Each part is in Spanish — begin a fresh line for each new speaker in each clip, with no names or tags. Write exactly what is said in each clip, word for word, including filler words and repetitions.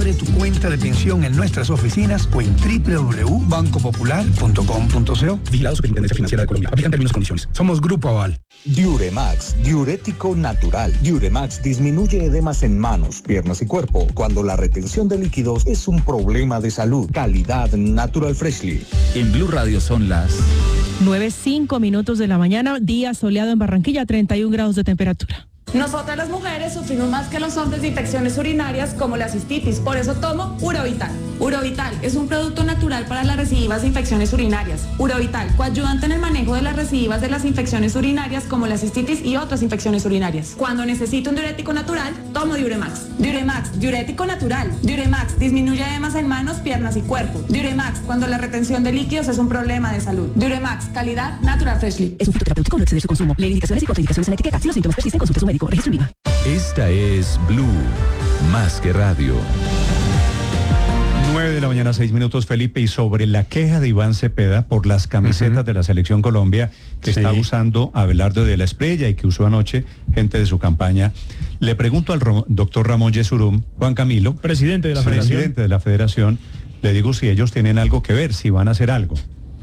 Abre tu cuenta de pensión en nuestras oficinas o en doble u doble u doble u punto banco popular punto com punto co. Vigilado Superintendencia Financiera de Colombia. Aplican términos y condiciones. Somos Grupo Aval.
Diuremax, diurético natural. Diuremax disminuye edemas en manos, piernas y cuerpo cuando la retención de líquidos es un problema de salud. Calidad Natural Freshly.
En Blue Radio son las
nueve, cinco minutos de la mañana, día soleado en Barranquilla, treinta y un grados de temperatura.
Nosotras las mujeres sufrimos más que los hombres de infecciones urinarias como la cistitis, por eso tomo Urovital. Urovital es un producto natural para las recidivas de infecciones urinarias. Urovital, coadyuvante en el manejo de las recidivas de las infecciones urinarias como la cistitis y otras infecciones urinarias. Cuando necesito un diurético natural, tomo Diuremax. Diuremax, diurético natural. Diuremax, disminuye edemas en manos, piernas y cuerpo. Diuremax, cuando la retención de líquidos es un problema de salud. Diuremax, calidad Natural Freshly.
Es un fitoterapéutico, no exceder su consumo. Leer indicaciones y contraindicaciones en la etiqueta. Si los síntomas persisten, consulte a su médico. Registro IVA.
Esta es Blue, más que radio.
nueve de la mañana, seis minutos, Felipe, y sobre la queja de Iván Cepeda por las camisetas uh-huh. de la Selección Colombia que sí. está usando Abelardo de la Espriella y que usó anoche gente de su campaña, le pregunto al ro- doctor Ramón Yesurum, Juan Camilo,
presidente de la
presidente
Federación.
de la Federación, le digo si ellos tienen algo que ver, si van a hacer algo.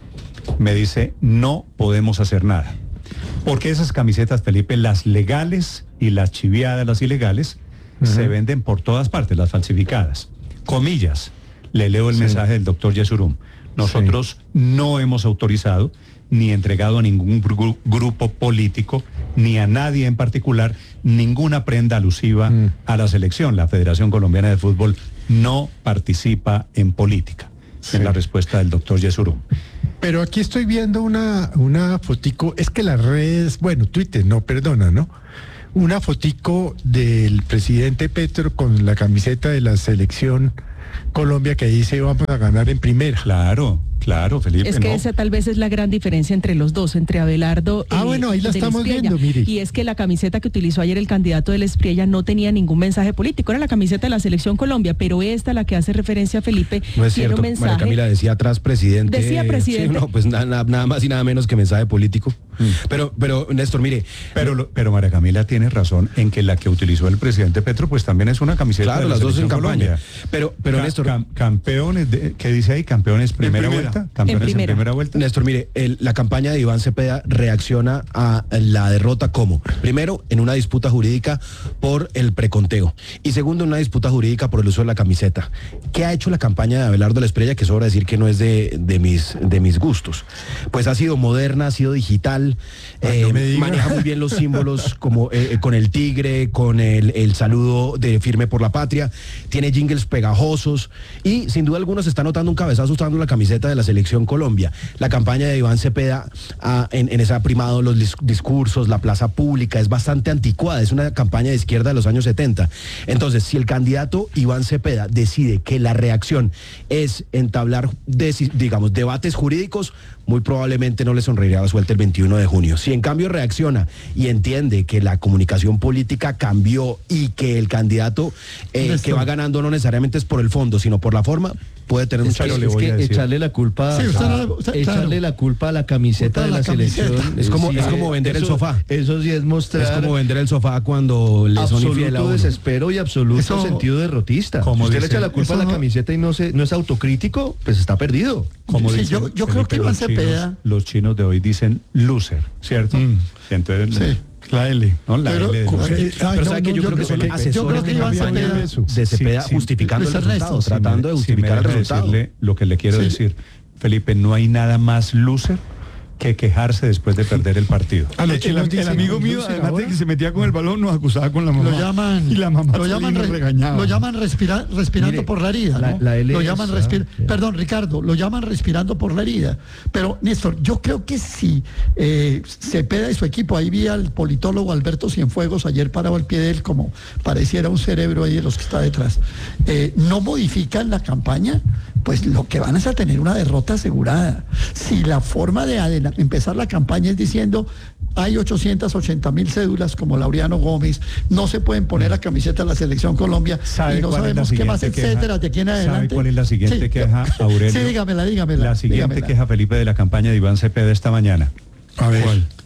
Me dice, no podemos hacer nada. Porque esas camisetas, Felipe, las legales y las chiviadas, las ilegales, uh-huh. se venden por todas partes, las falsificadas. Comillas, le leo el sí. mensaje del doctor Yesurum. Nosotros sí. no hemos autorizado ni entregado a ningún gru- grupo político, ni a nadie en particular, ninguna prenda alusiva mm. a la selección. La Federación Colombiana de Fútbol no participa en política. Sí. Es la respuesta del doctor Yesurum.
Pero aquí estoy viendo una, una fotico, es que las redes, bueno, Twitter, no, perdona, ¿no? Una fotico del presidente Petro con la camiseta de la selección Colombia que dice vamos a ganar en primera.
Claro, claro, Felipe.
Es que
no.
esa tal vez es la gran diferencia entre los dos, entre Abelardo
ah,
y
bueno, ahí la estamos
Espriella.
viendo, mire.
Y es que la camiseta que utilizó ayer el candidato de la Espriella no tenía ningún mensaje político, era la camiseta de la Selección Colombia, pero esta, la que hace referencia a Felipe,
no es
tiene
cierto.
un mensaje.
María Camila decía atrás presidente.
Decía presidente.
Sí, no, pues nada, nada más y nada menos que mensaje político. Mm. Pero, pero, Néstor, mire.
Pero, lo, pero María Camila tiene razón en que la que utilizó el presidente Petro, pues también es una camiseta
claro,
de la
las dos en
Colombia.
campaña. Pero, pero
Ca-
Néstor.
Cam- campeones, de, ¿qué dice ahí? Campeones primera,
primera.
vuelta. Campeones en primera. en primera vuelta.
Néstor, mire, el, la campaña de Iván Cepeda reacciona a la derrota como, primero, en una disputa jurídica por el preconteo y segundo, en una disputa jurídica por el uso de la camiseta. ¿Qué ha hecho la campaña de Abelardo de la Espriella? Que sobra decir que no es de, de, mis, de mis gustos. Pues ha sido moderna, ha sido digital,
Ay,
eh,
no me diga.
maneja muy bien los símbolos como eh, con el tigre, con el, el saludo de firme por la patria, tiene jingles pegajosos y sin duda alguna se está notando un cabezazo usando la camiseta de la Selección Colombia. La campaña de Iván Cepeda ah, en, en esa ha primado los dis- discursos, la plaza pública, es bastante anticuada, es una campaña de izquierda de los años setenta. Entonces, si el candidato Iván Cepeda decide que la reacción es entablar, deci- digamos, debates jurídicos, muy probablemente no le sonreiría la suerte el veintiuno de junio. Si en cambio reacciona y entiende que la comunicación política cambió y que el candidato eh, que va ganando no necesariamente es por el fondo, sino por la forma, puede tener un
Es que,
chance.
es que echarle la culpa,
Sí, usted
a,
no le- usted-
echarle
claro.
la culpa a la camiseta de la,
la
selección.
camiseta.
Es como-
sí,
es como vender el
eso-
sofá.
Eso sí es mostrar
Es como vender el sofá cuando le son infiel a
absoluto
uno.
desespero y absoluto
Eso-
sentido derrotista.
como
Si usted le
dice-
echa la culpa a la
eso no-
camiseta y no se no es autocrítico, pues está perdido.
Como
Sí,
dicen,
yo- yo creo que
Felipe,
Iván
los chinos-
Cepeda-
Los chinos de hoy dicen loser, ¿cierto?
Mm.
Entonces,
Sí.
la L, ¿no? La
Pero-
L de loser.
eh, ay,
Pero
no,
sabe que
no,
yo creo que son
yo
asesores
creo que
de
Iván
campaña
Cepeda-
eso.
de Cepeda
Sí, sí.
justificando
Luis
el
Ernesto,
resultado,
si
tratando
me-
de
si me
justificar el
deja
resultado.
decirle lo que le quiero
Sí.
decir, Felipe, no hay nada más loser que quejarse después de perder el partido.
A los
el,
chinos
el
dicen
amigo mío,
loser
además
ahora.
de que se metía con el balón, nos acusaba con la mamá.
Lo llaman,
y la mamá
lo llaman,
nos
re-
regañaba.
lo llaman respira- respirando
Mire,
por la herida,
la-
¿no?
la L
lo
S,
llaman
ah,
respir-
sí.
perdón, Ricardo, lo llaman respirando por la herida. Pero, Néstor, yo creo que si eh, Cepeda y su equipo, ahí vi al politólogo Alberto Cienfuegos ayer parado al pie de él como pareciera un cerebro ahí de los que está detrás, eh, no modifican la campaña, pues lo que van es a tener una derrota asegurada. Si la forma de adela- empezar la campaña es diciendo hay ochocientas ochenta mil cédulas como Laureano Gómez, no se pueden poner la camiseta de la Selección Colombia
¿Sabe
y no
cuál es la
sabemos qué más,
siguiente queja?
etcétera, de aquí en adelante.
¿Sabe cuál es la siguiente
Sí,
queja,
yo-
Aurelio?
Sí, dígamela, dígamela.
La siguiente
dígamela.
queja, Felipe, de la campaña de Iván Cepeda esta mañana.
A ver.
¿Cuál?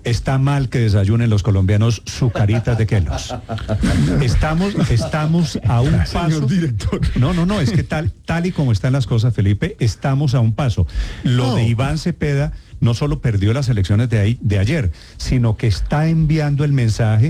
está mal que desayunen los colombianos sucaritas de Kellogg's. Estamos, estamos a un paso.
Señor director.
No, no, no, es que tal, tal y como están las cosas, Felipe, estamos a un paso. Lo
No.
de Iván Cepeda no solo perdió las elecciones de, ahí, de ayer, sino que está enviando el mensaje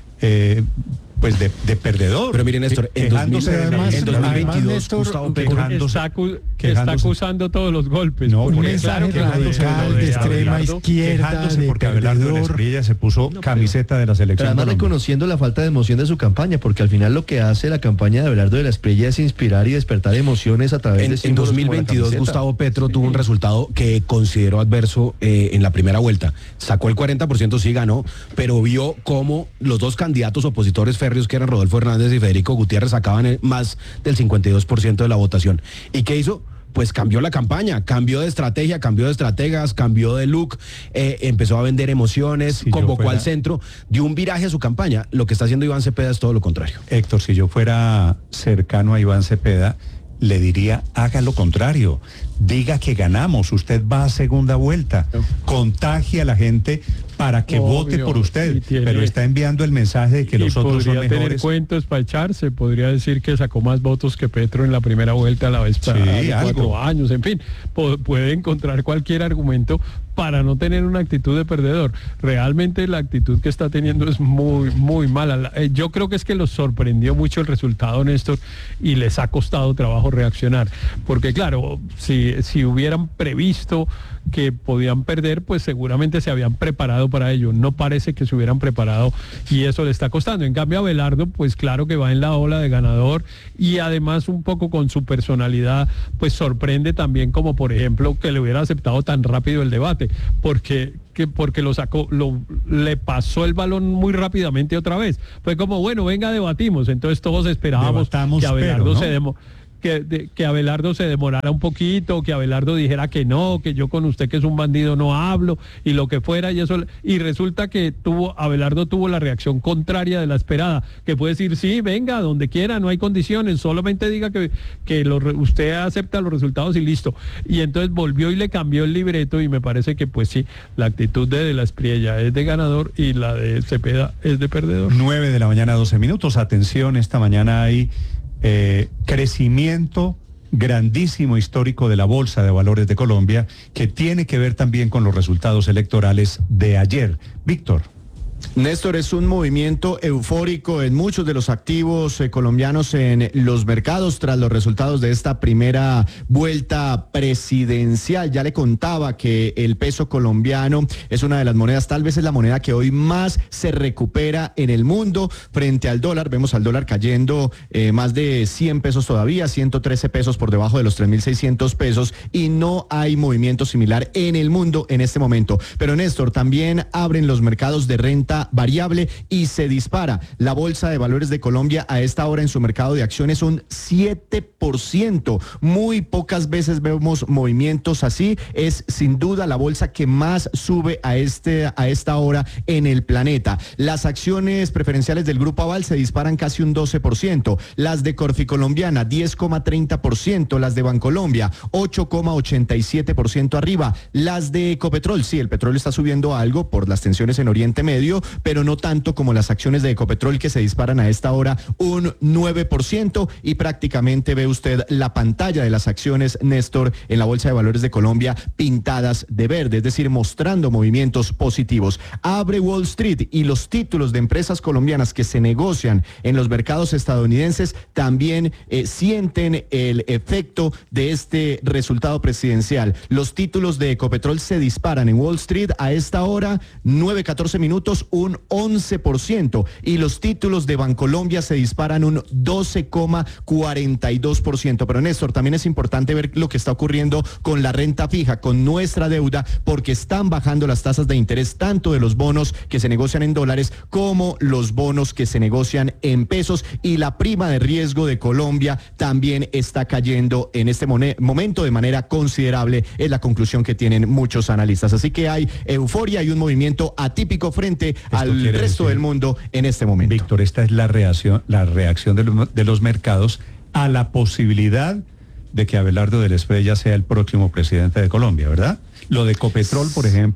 eh, pues de, de perdedor.
Pero miren, Néstor, en
quejándose de la-
además-
en dos mil veintidós, Gustavo Petro,
quejándose-
está, acu-
quejándose.
está acusando todos los golpes.
No,
porque
un
claro
mensaje
que lo de-
radical
lo
de extrema
Abelardo-
izquierda,
quejándose
de
porque Abelardo de la
perdedor.
Espriella se puso camiseta de la
Pero
selección
además
Colombia.
reconociendo la falta de emoción de su campaña, porque al final lo que hace la campaña de Abelardo de la Espriella es inspirar y despertar emociones a través
En,
de
en
símbolos
dos mil
como la
veintidós,
camiseta.
Gustavo Petro tuvo un resultado que consideró adverso eh, en la primera vuelta. Sacó el cuarenta por ciento, sí ganó, pero vio cómo los dos candidatos opositores férreos, que eran Rodolfo Hernández y Federico Gutiérrez, sacaban eh, más del cincuenta y dos por ciento de la votación. ¿Y qué hizo? Pues cambió la campaña, cambió de estrategia, cambió de estrategas, cambió de look, eh, empezó a vender emociones,
Si yo
convocó
fuera-
al centro, dio un viraje a su campaña. Lo que está haciendo Iván Cepeda es todo lo contrario.
Héctor, si yo fuera cercano a Iván Cepeda, le diría, haga lo contrario. Diga que ganamos, usted va a segunda vuelta. Contagie a la gente para que
Obvio,
vote por usted.
y tiene-
Pero está enviando el mensaje de que
y
los otros son
podría tener
mejores.
cuentos para echarse, podría decir que sacó más votos que Petro en la primera vuelta a la vez
Sí,
para hace
algo.
cuatro años, en fin, po- puede encontrar cualquier argumento para no tener una actitud de perdedor. Realmente la actitud que está teniendo es muy, muy mala. La- eh, Yo creo que es que los sorprendió mucho el resultado, Néstor, y les ha costado trabajo reaccionar. Porque claro, si, si hubieran previsto que podían perder, pues seguramente se habían preparado para ello. No parece que se hubieran preparado y eso le está costando. En cambio, Abelardo, pues claro que va en la ola de ganador y además un poco con su personalidad, pues sorprende también, como por ejemplo que le hubiera aceptado tan rápido el debate, porque que porque lo sacó, lo, le pasó el balón muy rápidamente otra vez. Fue como, bueno, venga, debatimos. Entonces todos esperábamos
Debatamos,
que Abelardo
pero, ¿no?
se demo- Que, de- que Abelardo se demorara un poquito, que Abelardo dijera que no, que yo con usted que es un bandido no hablo y lo que fuera y eso, y resulta que tuvo Abelardo tuvo la reacción contraria de la esperada, que puede decir sí, venga, donde quiera, no hay condiciones, solamente diga que, que lo re- usted acepta los resultados y listo. Y entonces volvió y le cambió el libreto y me parece que pues sí, la actitud de, de la Espriella es de ganador y la de Cepeda es de perdedor.
nueve de la mañana, doce minutos. Atención, esta mañana hay eh, crecimiento grandísimo histórico de la Bolsa de Valores de Colombia, que tiene que ver también con los resultados electorales de ayer. Víctor.
Néstor, es un movimiento eufórico en muchos de los activos eh, colombianos en los mercados tras los resultados de esta primera vuelta presidencial. Ya le contaba que el peso colombiano es una de las monedas, tal vez es la moneda que hoy más se recupera en el mundo frente al dólar. Vemos al dólar cayendo eh, más de cien pesos todavía, ciento trece pesos por debajo de los tres mil seiscientos pesos y no hay movimiento similar en el mundo en este momento. Pero Néstor, también abren los mercados de renta variable y se dispara la Bolsa de Valores de Colombia a esta hora en su mercado de acciones un siete por ciento. Muy pocas veces vemos movimientos así. Es sin duda la bolsa que más sube a, este, a esta hora en el planeta. Las acciones preferenciales del Grupo Aval se disparan casi un doce por ciento. Las de Corficolombiana, diez coma treinta por ciento. Las de Bancolombia, ocho coma ochenta y siete por ciento arriba. Las de Ecopetrol, sí, el petróleo está subiendo algo por las tensiones en Oriente Medio, pero no tanto como las acciones de Ecopetrol, que se disparan a esta hora un nueve por ciento, y prácticamente ve usted la pantalla de las acciones, Néstor, en la Bolsa de Valores de Colombia pintadas de verde, es decir, mostrando movimientos positivos. Abre Wall Street y los títulos de empresas colombianas que se negocian en los mercados estadounidenses también eh, sienten el efecto de este resultado presidencial. Los títulos de Ecopetrol se disparan en Wall Street a esta hora, nueve catorce minutos, un once por ciento, y los títulos de Bancolombia se disparan un doce coma cuarenta y dos por ciento. Pero Néstor, también es importante ver lo que está ocurriendo con la renta fija, con nuestra deuda, porque están bajando las tasas de interés tanto de los bonos que se negocian en dólares como los bonos que se negocian en pesos, y la prima de riesgo de Colombia también está cayendo en este momento de manera considerable, es la conclusión que tienen muchos analistas. Así que hay euforia y un movimiento atípico frente al resto
decir,
del mundo en este momento.
Víctor, esta es la reacción, la reacción de los, de los mercados a la posibilidad de que Abelardo de la Espriella sea el próximo presidente de Colombia, ¿verdad? Lo de Ecopetrol, por ejemplo,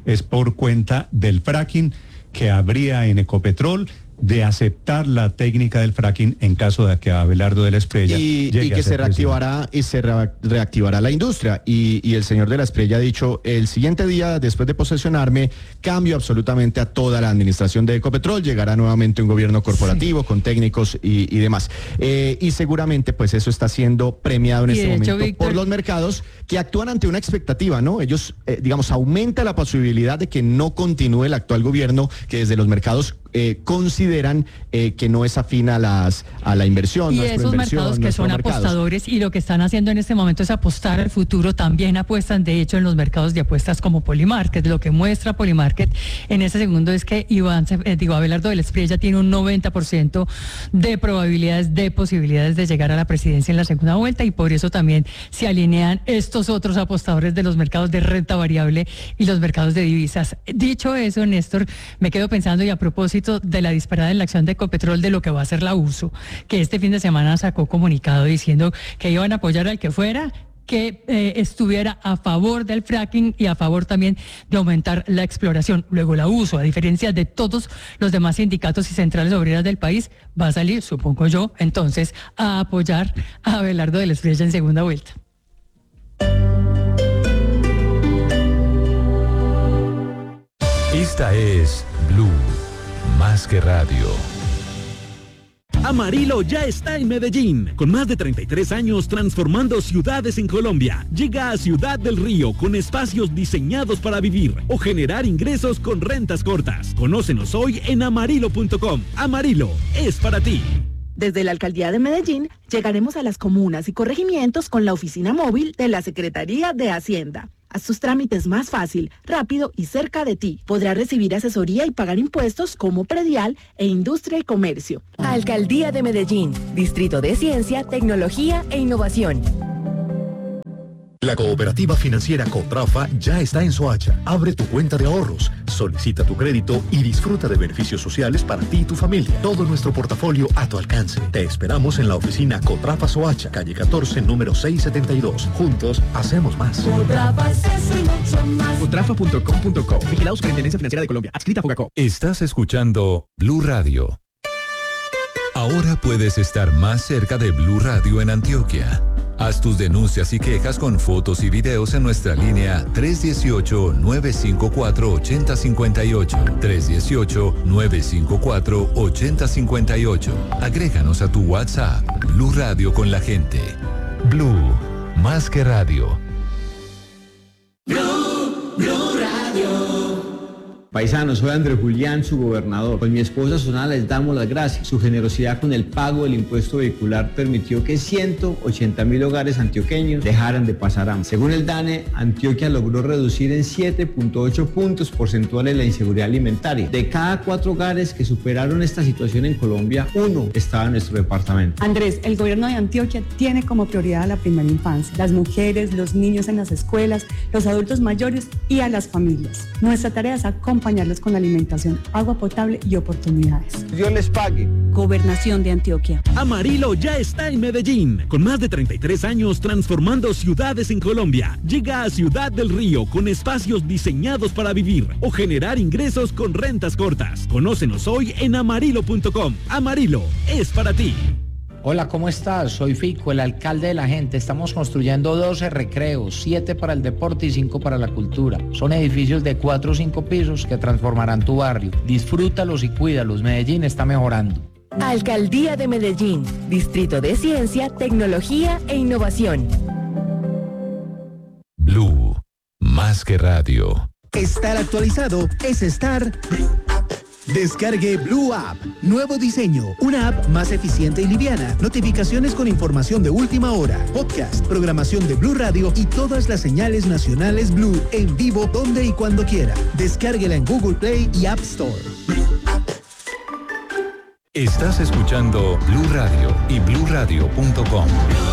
es por cuenta del fracking que habría en Ecopetrol, de aceptar la técnica del fracking en caso de que Abelardo de la Espriella
y,
llegue
y que
a ser
se reactivará y se re- reactivará la industria y, y el señor de la Espriella ha dicho el siguiente día después de posesionarme cambio absolutamente a toda la administración de Ecopetrol, llegará nuevamente un gobierno corporativo sí. con técnicos y, y demás eh, y seguramente pues eso está siendo premiado en y este momento hecho, Víctor, por los mercados que actúan ante una expectativa, ¿no? Ellos eh, digamos aumenta la posibilidad de que no continúe el actual gobierno que desde los mercados Eh, consideran eh, que no es afín a las a la inversión.
Y esos mercados que son mercados. apostadores y lo que están haciendo en este momento es apostar al futuro, también apuestan de hecho en los mercados de apuestas como Polymarket. Lo que muestra Polymarket en ese segundo es que Iván, eh, digo, Abelardo de la Espriella tiene un noventa por ciento de probabilidades, de posibilidades de llegar a la presidencia en la segunda vuelta y por eso también se alinean estos otros apostadores de los mercados de renta variable y los mercados de divisas. Dicho eso, Néstor, me quedo pensando y a propósito de la disparada en la acción de Ecopetrol de lo que va a hacer la U S O, que este fin de semana sacó comunicado diciendo que iban a apoyar al que fuera, que eh, estuviera a favor del fracking y a favor también de aumentar la exploración. Luego la U S O, a diferencia de todos los demás sindicatos y centrales obreras del país, va a salir, supongo yo, entonces a apoyar a Abelardo de la Espriella en segunda vuelta.
Esta es Blue. Más que radio.
Amarillo ya está en Medellín, con más de treinta y tres años transformando ciudades en Colombia. Llega a Ciudad del Río con espacios diseñados para vivir o generar ingresos con rentas cortas. Conócenos hoy en amarillo punto com. Amarillo es para ti.
Desde la Alcaldía de Medellín llegaremos a las comunas y corregimientos con la oficina móvil de la Secretaría de Hacienda. Haz tus trámites más fácil, rápido y cerca de ti. Podrás recibir asesoría y pagar impuestos como predial e industria y comercio.
Alcaldía de Medellín, Distrito de Ciencia, Tecnología e Innovación.
La cooperativa financiera Cotrafa ya está en Soacha. Abre tu cuenta de ahorros, solicita tu crédito y disfruta de beneficios sociales para ti y tu familia. Todo nuestro portafolio a tu alcance. Te esperamos en la oficina Cotrafa Soacha, calle catorce, número seiscientos setenta y dos. Juntos hacemos más.
Cotrafa es eso y mucho más.
Cotrafa punto com punto co. Vigilado Superintendencia Financiera de Colombia. Adscrita a Fogacop. Estás escuchando Blue Radio. Ahora puedes estar más cerca de Blue Radio en Antioquia. Haz tus denuncias y quejas con fotos y videos en nuestra línea tres uno ocho, nueve cinco cuatro, ocho cero cinco ocho. tres uno ocho, nueve cinco cuatro, ocho cero cinco ocho. Agréganos a tu WhatsApp. Blue Radio con la gente. Blue, más que radio.
Blue, Blue Radio.
Paisanos, soy Andrés Julián, su gobernador. Con mi esposa Sonala les damos las gracias. Su generosidad con el pago del impuesto vehicular permitió que ciento ochenta mil hogares antioqueños dejaran de pasar hambre. Según el DANE, Antioquia logró reducir en siete punto ocho puntos porcentuales la inseguridad alimentaria. De cada cuatro hogares que superaron esta situación en Colombia, uno estaba en nuestro departamento.
Andrés, el gobierno de Antioquia tiene como prioridad a la primera infancia, las mujeres, los niños en las escuelas, los adultos mayores y a las familias. Nuestra tarea es acompañar acompañarlos con alimentación, agua potable y oportunidades.
Dios les pague.
Gobernación de Antioquia.
Amarillo ya está en Medellín, con más de treinta y tres años transformando ciudades en Colombia. Llega a Ciudad del Río con espacios diseñados para vivir o generar ingresos con rentas cortas. Conócenos hoy en amarillo punto com. Amarillo es para ti.
Hola, ¿cómo estás? Soy Fico, el alcalde de la gente. Estamos construyendo doce recreos, siete para el deporte y cinco para la cultura. Son edificios de cuatro o cinco pisos que transformarán tu barrio. Disfrútalos y cuídalos. Medellín está mejorando.
Alcaldía de Medellín, Distrito de Ciencia, Tecnología e Innovación.
Blue, más que radio.
Estar actualizado es estar... Descargue Blue App. Nuevo diseño. Una app más eficiente y liviana. Notificaciones con información de última hora. Podcast, programación de Blue Radio y todas las señales nacionales Blue en vivo donde y cuando quiera. Descárguela en Google Play y App Store.
Estás escuchando Blue Radio y blue radio punto com.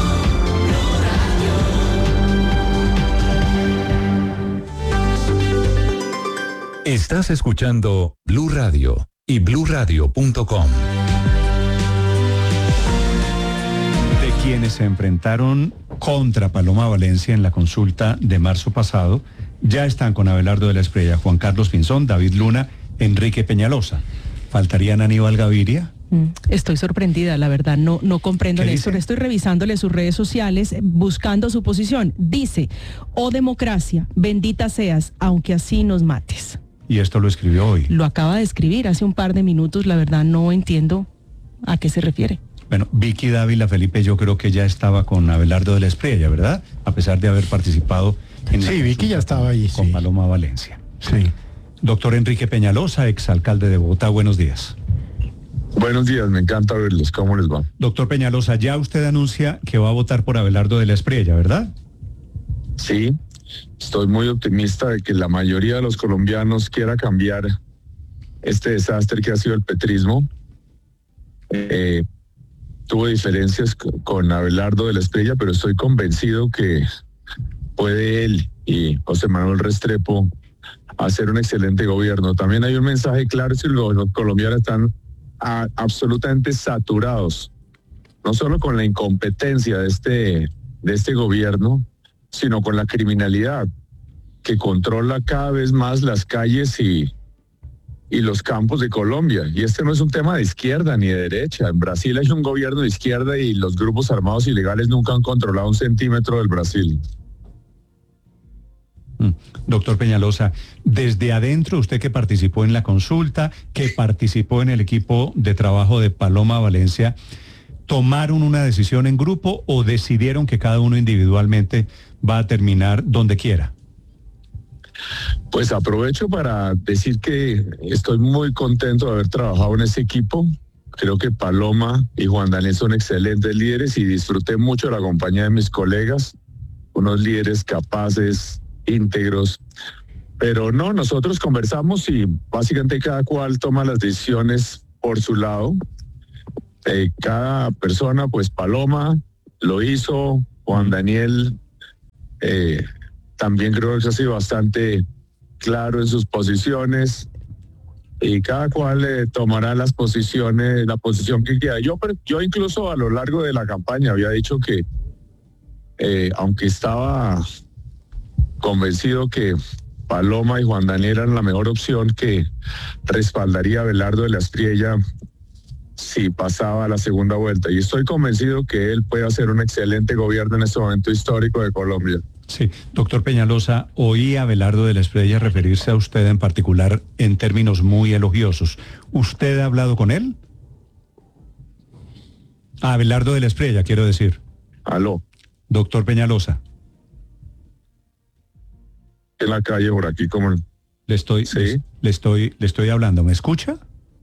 Estás escuchando Blue Radio y blue radio punto com.
De quienes se enfrentaron contra Paloma Valencia en la consulta de marzo pasado, Ya están con Abelardo de la Espriella, Juan Carlos Pinzón, David Luna, Enrique Peñalosa. ¿Faltarían Aníbal Gaviria?
Estoy sorprendida, la verdad, no, no comprendo, Néstor. Estoy revisándole sus redes sociales, buscando su posición. Dice, oh democracia, bendita seas, aunque así nos mates.
Y esto lo escribió hoy.
Lo acaba de escribir hace un par de minutos, la verdad no entiendo a qué se refiere.
Bueno, Vicky Dávila, Felipe, yo creo que ya estaba con Abelardo de la Espriella, ¿verdad? A pesar de haber participado en
Sí, Vicky ya estaba ahí,
con
sí.
Paloma Valencia.
Sí.
Doctor Enrique Peñalosa, exalcalde de Bogotá, buenos días.
Buenos días, me encanta verlos. ¿Cómo les va?
Doctor Peñalosa, ya usted anuncia que va a votar por Abelardo de la Espriella, ¿verdad?
Sí, estoy muy optimista de que la mayoría de los colombianos quiera cambiar este desastre que ha sido el petrismo. Eh, tuve diferencias con Abelardo de la Espriella, pero estoy convencido que puede él y José Manuel Restrepo hacer un excelente gobierno. También hay un mensaje claro, si los colombianos están a, absolutamente saturados, no solo con la incompetencia de este, de este gobierno, sino con la criminalidad que controla cada vez más las calles y, y los campos de Colombia. Y este no es un tema de izquierda ni de derecha. En Brasil hay un gobierno de izquierda y los grupos armados ilegales nunca han controlado un centímetro del Brasil.
Doctor Peñalosa, desde adentro, usted que participó en la consulta, que participó en el equipo de trabajo de Paloma Valencia, ¿tomaron una decisión en grupo o decidieron que cada uno individualmente va a terminar donde quiera?
Pues aprovecho para decir que estoy muy contento de haber trabajado en ese equipo. Creo que Paloma y Juan Daniel son excelentes líderes y disfruté mucho de la compañía de mis colegas, unos líderes capaces, íntegros, pero no, nosotros conversamos y básicamente cada cual toma las decisiones por su lado. Eh, cada persona, pues Paloma lo hizo, Juan Daniel eh, también creo que ha sido bastante claro en sus posiciones y cada cual eh, tomará las posiciones, la posición que quiera. Yo, yo incluso a lo largo de la campaña había dicho que eh, aunque estaba convencido que Paloma y Juan Daniel eran la mejor opción, que respaldaría a Abelardo de la Espriella si pasaba a la segunda vuelta. Y estoy convencido que él puede hacer un excelente gobierno en este momento histórico de Colombia.
Sí, doctor Peñalosa, oí a Abelardo de la Espriella referirse a usted en particular en términos muy elogiosos. ¿Usted ha hablado con él? A Abelardo de la Espriella, quiero decir.
Aló.
Doctor Peñalosa.
En la calle por aquí como
le estoy ¿Sí? le, le estoy le estoy hablando, ¿me escucha?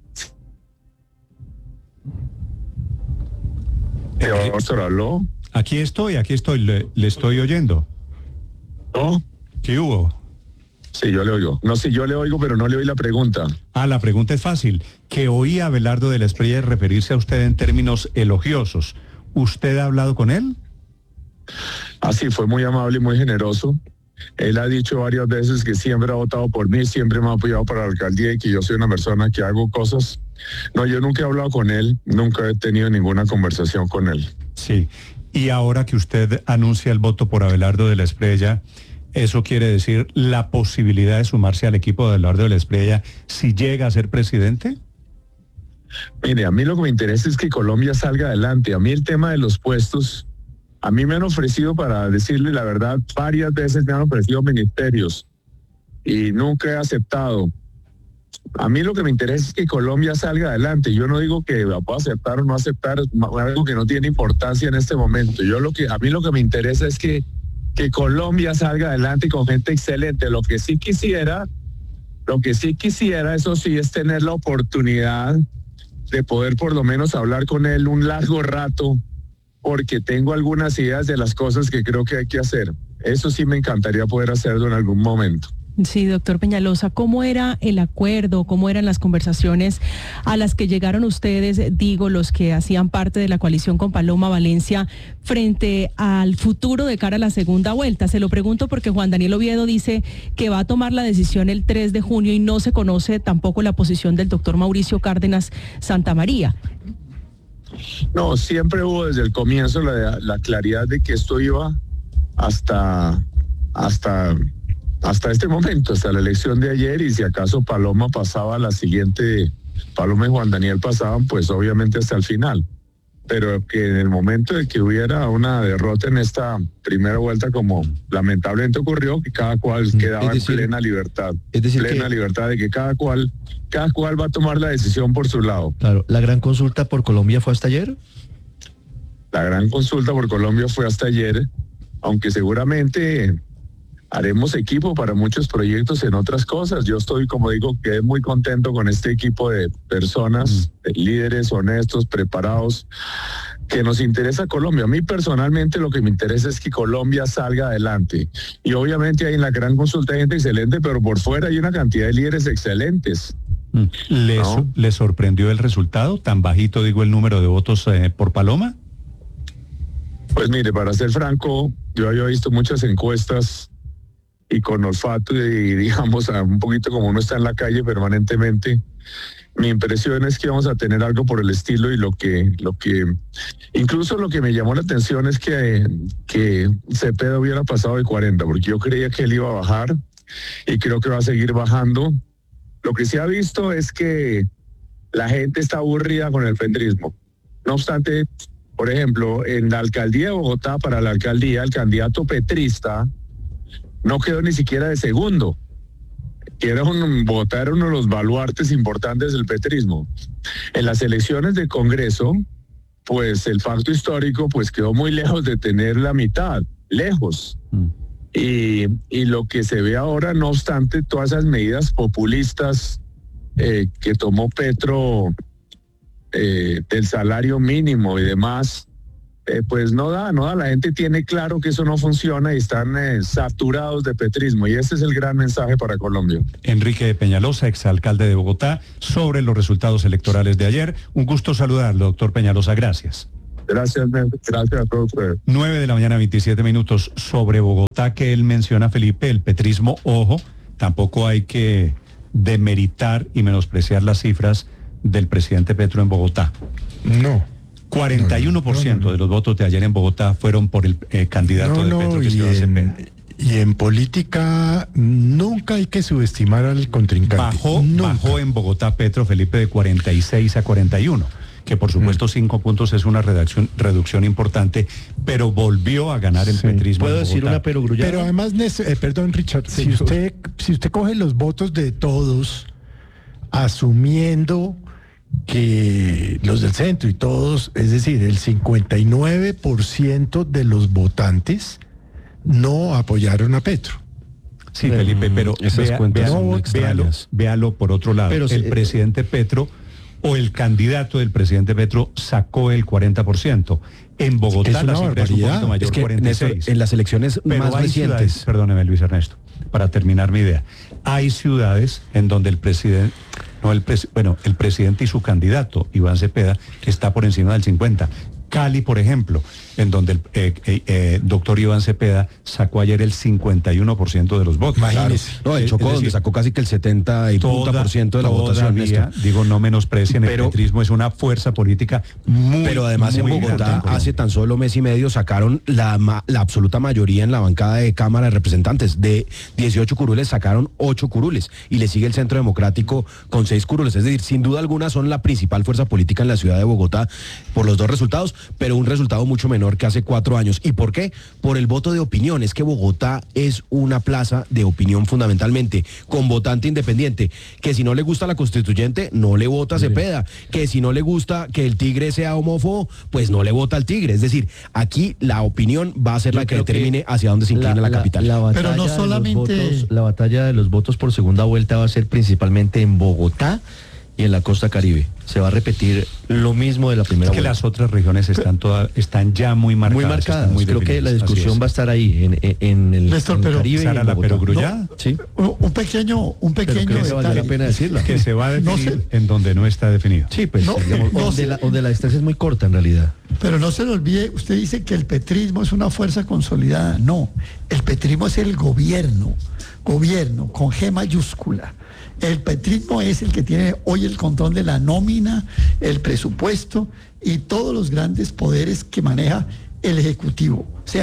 Eh, habló?
Aquí estoy, aquí estoy, le, le estoy oyendo.
¿No?
¿Qué hubo?
Sí, yo le oigo. No, sí, yo le oigo, pero no le oí la pregunta.
Ah, la pregunta es fácil. Que oí a Abelardo de la Espriella referirse a usted en términos elogiosos. ¿Usted ha hablado con él?
Ah, sí, fue muy amable y muy generoso. Él ha dicho varias veces que siempre ha votado por mí, siempre me ha apoyado para la alcaldía y que yo soy una persona que hago cosas. No, yo nunca he hablado con él, nunca he tenido ninguna conversación con él.
Sí, y ahora que usted anuncia el voto por Abelardo de la Espriella, ¿eso quiere decir la posibilidad de sumarse al equipo de Abelardo de la Espriella si llega a ser presidente?
Mire, a mí lo que me interesa es que Colombia salga adelante. A mí el tema de los puestos... A mí me han ofrecido, para decirle la verdad, varias veces me han ofrecido ministerios y nunca he aceptado. A mí lo que me interesa es que Colombia salga adelante. Yo no digo que la pueda aceptar o no aceptar, algo que no tiene importancia en este momento. Yo lo que a mí lo que me interesa es que, que Colombia salga adelante con gente excelente. Lo que sí quisiera, lo que sí quisiera, eso sí, es tener la oportunidad de poder por lo menos hablar con él un largo rato, porque tengo algunas ideas de las cosas que creo que hay que hacer. Eso sí me encantaría poder hacerlo en algún momento.
Sí, doctor Peñalosa, ¿cómo era el acuerdo, cómo eran las conversaciones a las que llegaron ustedes, digo, los que hacían parte de la coalición con Paloma Valencia, frente al futuro de cara a la segunda vuelta? Se lo pregunto porque Juan Daniel Oviedo dice que va a tomar la decisión el tres de junio y no se conoce tampoco la posición del doctor Mauricio Cárdenas Santamaría.
No, siempre hubo desde el comienzo la, la claridad de que esto iba hasta, hasta hasta este momento, hasta la elección de ayer, y si acaso Paloma pasaba a la siguiente, Paloma y Juan Daniel pasaban, pues obviamente hasta el final. Pero que en el momento de que hubiera una derrota en esta primera vuelta, como lamentablemente ocurrió, que cada cual quedaba decir, en plena libertad, es decir, plena que, libertad de que cada cual, cada cual va a tomar la decisión por su lado.
Claro, ¿la gran consulta por Colombia fue hasta ayer?
La gran consulta por Colombia fue hasta ayer, aunque seguramente haremos equipo para muchos proyectos en otras cosas. Yo estoy, como digo, que muy contento con este equipo de personas, de líderes honestos, preparados, que nos interesa Colombia. A mí personalmente lo que me interesa es que Colombia salga adelante. Y obviamente hay en la gran consulta hay gente excelente, pero por fuera hay una cantidad de líderes excelentes.
¿Les, ¿no? ¿Les sorprendió el resultado? ¿Tan bajito, digo, el número de votos eh, por Paloma?
Pues mire, para ser franco, yo había visto muchas encuestas y con olfato y digamos un poquito como uno está en la calle permanentemente, mi impresión es que vamos a tener algo por el estilo, y lo que, lo que, incluso lo que me llamó la atención es que, que Cepeda hubiera pasado de cuarenta, porque yo creía que él iba a bajar y creo que va a seguir bajando. Lo que se ha visto es que la gente está aburrida con el petrismo. No obstante, por ejemplo, en la alcaldía de Bogotá, para la alcaldía, el candidato petrista no quedó ni siquiera de segundo, que era un, Bogotá era uno de los baluartes importantes del petrismo. En las elecciones de Congreso, pues el pacto histórico pues quedó muy lejos de tener la mitad, lejos. Mm. Y, y lo que se ve ahora, no obstante, todas esas medidas populistas eh, que tomó Petro eh, del salario mínimo y demás, Eh, pues no da, no da, la gente tiene claro que eso no funciona y están eh, saturados de petrismo, y ese es el gran mensaje para Colombia.
Enrique de Peñalosa, exalcalde de Bogotá, sobre los resultados electorales de ayer. Un gusto saludarlo, doctor Peñalosa, gracias.
Gracias, gracias a todos ustedes.
nueve de la mañana, veintisiete minutos. Sobre Bogotá, que él menciona, Felipe, el petrismo, ojo, tampoco hay que demeritar y menospreciar las cifras del presidente Petro en Bogotá.
No.
cuarenta y uno por ciento no, no, no. de los votos de ayer en Bogotá fueron por el eh, candidato
no,
de Petro,
no,
que es Iván Cepeda.
Y en política nunca hay que subestimar al contrincante.
Bajó, bajó en Bogotá Petro, Felipe, de cuarenta y seis a cuarenta y uno, que por supuesto mm. cinco puntos es una reducción, reducción importante, pero volvió a ganar el sí. petrismo.
¿Puedo decir una perogrullada?
Pero además, eh, perdón, Richard, sí, si usted, si usted coge los votos de todos, asumiendo que los del centro y todos, es decir, el cincuenta y nueve por ciento de los votantes no apoyaron a Petro.
Sí, Felipe, pero
esas
vea,
cuentas
vea,
son
véalo, véalo por otro lado. Pero el eh, presidente Petro o el candidato del presidente Petro sacó el cuarenta por ciento. En Bogotá la cifra es un poquito mayor,
es que
cuarenta y seis.
Néstor, en las elecciones
pero
más recientes...
Ciudades, perdóneme, Luis Ernesto, para terminar mi idea. Hay ciudades en donde el presidente... No, el pres, bueno, el presidente y su candidato, Iván Cepeda, está por encima del cincuenta. Cali, por ejemplo, en donde el eh, eh, eh, doctor Iván Cepeda sacó ayer el cincuenta y uno por ciento de los votos.
Imagínese. Claro. No, el Chocó, donde sacó casi que el setenta y punta por ciento de la votación.
Todavía, digo, no menosprecien, el petrismo es una fuerza política muy
Pero además muy en Bogotá, en hace tan solo mes y medio, sacaron la, la absoluta mayoría en la bancada de Cámara de Representantes. De dieciocho curules sacaron ocho curules, y le sigue el Centro Democrático con seis curules. Es decir, sin duda alguna son la principal fuerza política en la ciudad de Bogotá por los dos resultados, pero un resultado mucho menor que hace cuatro años. ¿Y por qué? Por el voto de opinión. Es que Bogotá es una plaza de opinión fundamentalmente, con votante independiente, que si no le gusta la constituyente, no le vota a Cepeda, que si no le gusta que el tigre sea homófobo, pues no le vota al tigre. Es decir, aquí la opinión va a ser Yo la que determine que hacia dónde se inclina la, la, la capital.
La
pero no solamente...
De los votos, la batalla de los votos por segunda vuelta va a ser principalmente en Bogotá y en la costa Caribe. Se va a repetir lo mismo de la primera
es que
vuelta.
Las otras regiones están todas, están ya muy marcadas.
Muy marcadas.
Muy
Creo que la discusión va a estar ahí, en, en, en el,
Néstor,
en el
pero,
Caribe.
Sara,
y en
la perogrullada.
¿No? Sí.
Un pequeño, un pequeño
pero que vale la pena decirla.
Que se va a definir no se... en donde no está definido.
Sí, pues
no,
digamos,
no
donde,
se...
la, donde la distancia es muy corta en realidad.
Pero no se le olvide, usted dice que el petrismo es una fuerza consolidada. No, el petrismo es el gobierno, gobierno con G mayúscula. El petrismo es el que tiene hoy el control de la nómina, el presupuesto y todos los grandes poderes que maneja el Ejecutivo. O sea,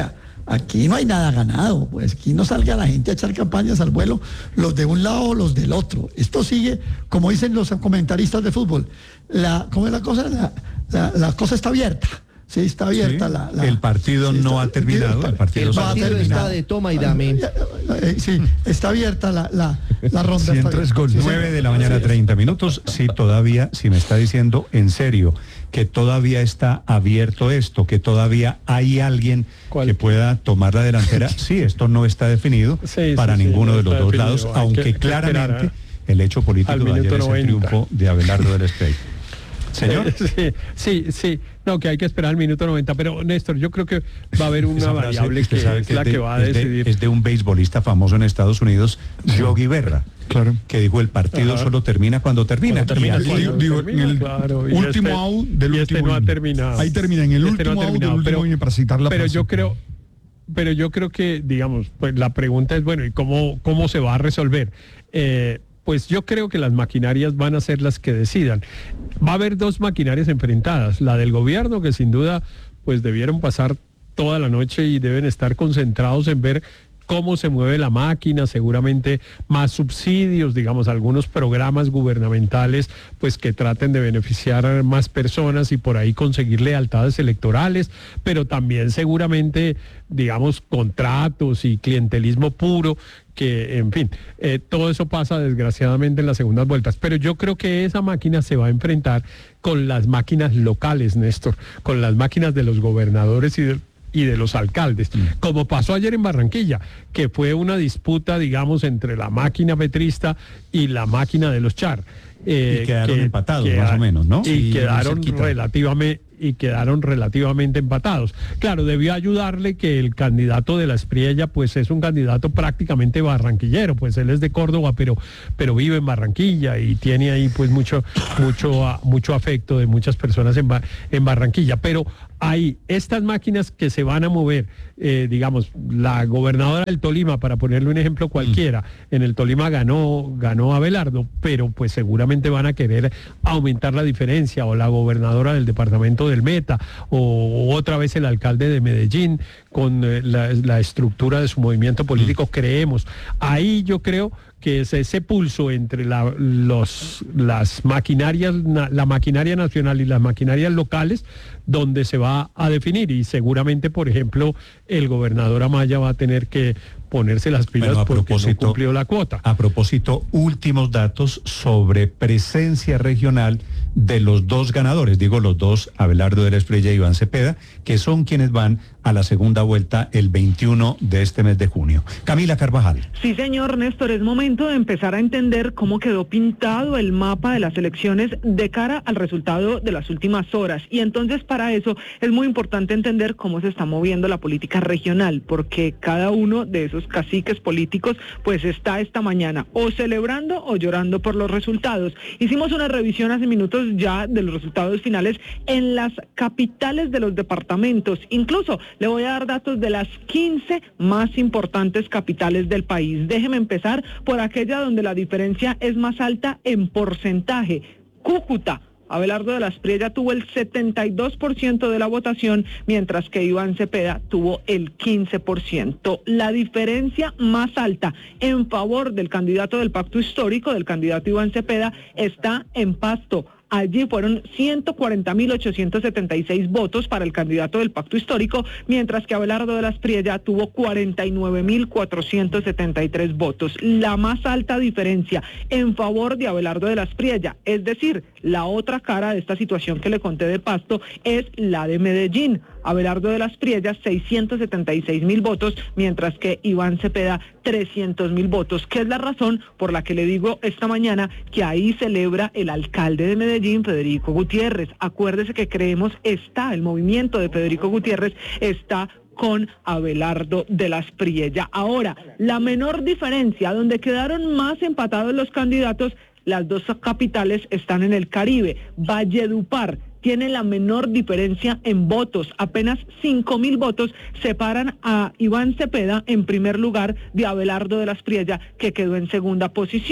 aquí no hay nada ganado, pues aquí no salga la gente a echar campañas al vuelo, los de un lado o los del otro. Esto sigue, como dicen los comentaristas de fútbol, la, ¿cómo es la cosa? La, la, la cosa está abierta. Sí, está abierta
sí,
la, la...
El partido sí, está, no ha terminado. El partido,
el partido no está de toma y dame.
Sí, está abierta la, la, la ronda.
Sí, tres goles. nueve de la mañana, treinta minutos. Sí, todavía, si me está diciendo en serio que todavía está abierto esto, que todavía hay alguien ¿Cuál? que pueda tomar la delantera. Sí, esto no está definido sí, para sí, ninguno sí, no de los dos definido. lados, hay aunque que, claramente que el hecho político de ayer es el triunfo de Abelardo del Espriella. Señor.
Sí, sí, sí, no, que hay que esperar al minuto noventa, pero Néstor, yo creo que va a haber una variable que, que es la de, que va a decidir.
De, es de un beisbolista famoso en Estados Unidos, Yogi Berra, claro, que dijo el partido Ajá. solo termina cuando termina.
Cuando termina,
y
cuando
digo,
termina
en el
claro,
último este, out del
y
último
este no ha terminado.
Ahí termina, en el
este
último
no
out del último
pero,
para citar la
Pero yo creo... Pero yo creo que, digamos, pues la pregunta es, bueno, ¿y cómo, cómo se va a resolver? Eh, Pues yo creo que las maquinarias van a ser las que decidan. Va a haber dos maquinarias enfrentadas, la del gobierno, que sin duda pues debieron pasar toda la noche y deben estar concentrados en ver cómo se mueve la máquina, seguramente más subsidios, digamos, algunos programas gubernamentales pues que traten de beneficiar a más personas y por ahí conseguir lealtades electorales, pero también seguramente, digamos, contratos y clientelismo puro, que, en fin, eh, todo eso pasa desgraciadamente en las segundas vueltas. Pero yo creo que esa máquina se va a enfrentar con las máquinas locales, Néstor, con las máquinas de los gobernadores y de, y de los alcaldes, mm. como pasó ayer en Barranquilla, que fue una disputa, digamos, entre la máquina petrista y la máquina de los Char.
Eh, y quedaron que, empatados, que, más o menos, ¿no?
Y
sí,
quedaron relativamente y quedaron relativamente empatados. Claro, debió ayudarle que el candidato de la Espriella pues es un candidato prácticamente barranquillero, pues él es de Córdoba, pero pero vive en Barranquilla y tiene ahí pues mucho mucho mucho afecto de muchas personas en, en Barranquilla, pero hay estas máquinas que se van a mover, eh, digamos, la gobernadora del Tolima, para ponerle un ejemplo cualquiera, mm. en el Tolima ganó ganó Abelardo, pero pues seguramente van a querer aumentar la diferencia, o la gobernadora del departamento del Meta, o, o otra vez el alcalde de Medellín, con eh, la, la estructura de su movimiento político, mm. creemos. Ahí yo creo que es ese pulso entre la, los, las maquinarias, la maquinaria nacional y las maquinarias locales, donde se va a definir, y seguramente, por ejemplo, el gobernador Amaya va a tener que ponerse las pilas bueno, porque no cumplió la cuota.
A propósito, últimos datos sobre presencia regional de los dos ganadores, digo los dos, Abelardo de la Espriella y Iván Cepeda, que son quienes van a la segunda vuelta el veintiuno de este mes de junio. Camila Carvajal.
Sí, señor Néstor, es momento de empezar a entender cómo quedó pintado el mapa de las elecciones de cara al resultado de las últimas horas. Y entonces para eso es muy importante entender cómo se está moviendo la política regional, porque cada uno de esos caciques políticos pues está esta mañana o celebrando o llorando por los resultados. Hicimos una revisión hace minutos ya de los resultados finales en las capitales de los departamentos. Incluso le voy a dar datos de las quince más importantes capitales del país. Déjeme empezar por aquella donde la diferencia es más alta en porcentaje. Cúcuta. Abelardo de la Espriella tuvo el setenta y dos por ciento de la votación, mientras que Iván Cepeda tuvo el quince por ciento. La diferencia más alta en favor del candidato del Pacto Histórico, del candidato Iván Cepeda, está en Pasto. Allí fueron ciento cuarenta mil ochocientos setenta y seis votos para el candidato del Pacto Histórico, mientras que Abelardo de la Espriella tuvo cuarenta y nueve mil cuatrocientos setenta y tres votos. La más alta diferencia en favor de Abelardo de la Espriella, es decir, la otra cara de esta situación que le conté de Pasto, es la de Medellín. Abelardo de la Espriella, seiscientos setenta y seis mil votos, mientras que Iván Cepeda, trescientos mil votos, que es la razón por la que le digo esta mañana que ahí celebra el alcalde de Medellín, Federico Gutiérrez. Acuérdese que creemos está, el movimiento de Federico Gutiérrez está con Abelardo de la Espriella. Ahora, la menor diferencia, donde quedaron más empatados los candidatos, las dos capitales están en el Caribe. Valledupar tiene la menor diferencia en votos, apenas cinco mil votos separan a Iván Cepeda en primer lugar de Abelardo de la Espriella, que quedó en segunda posición.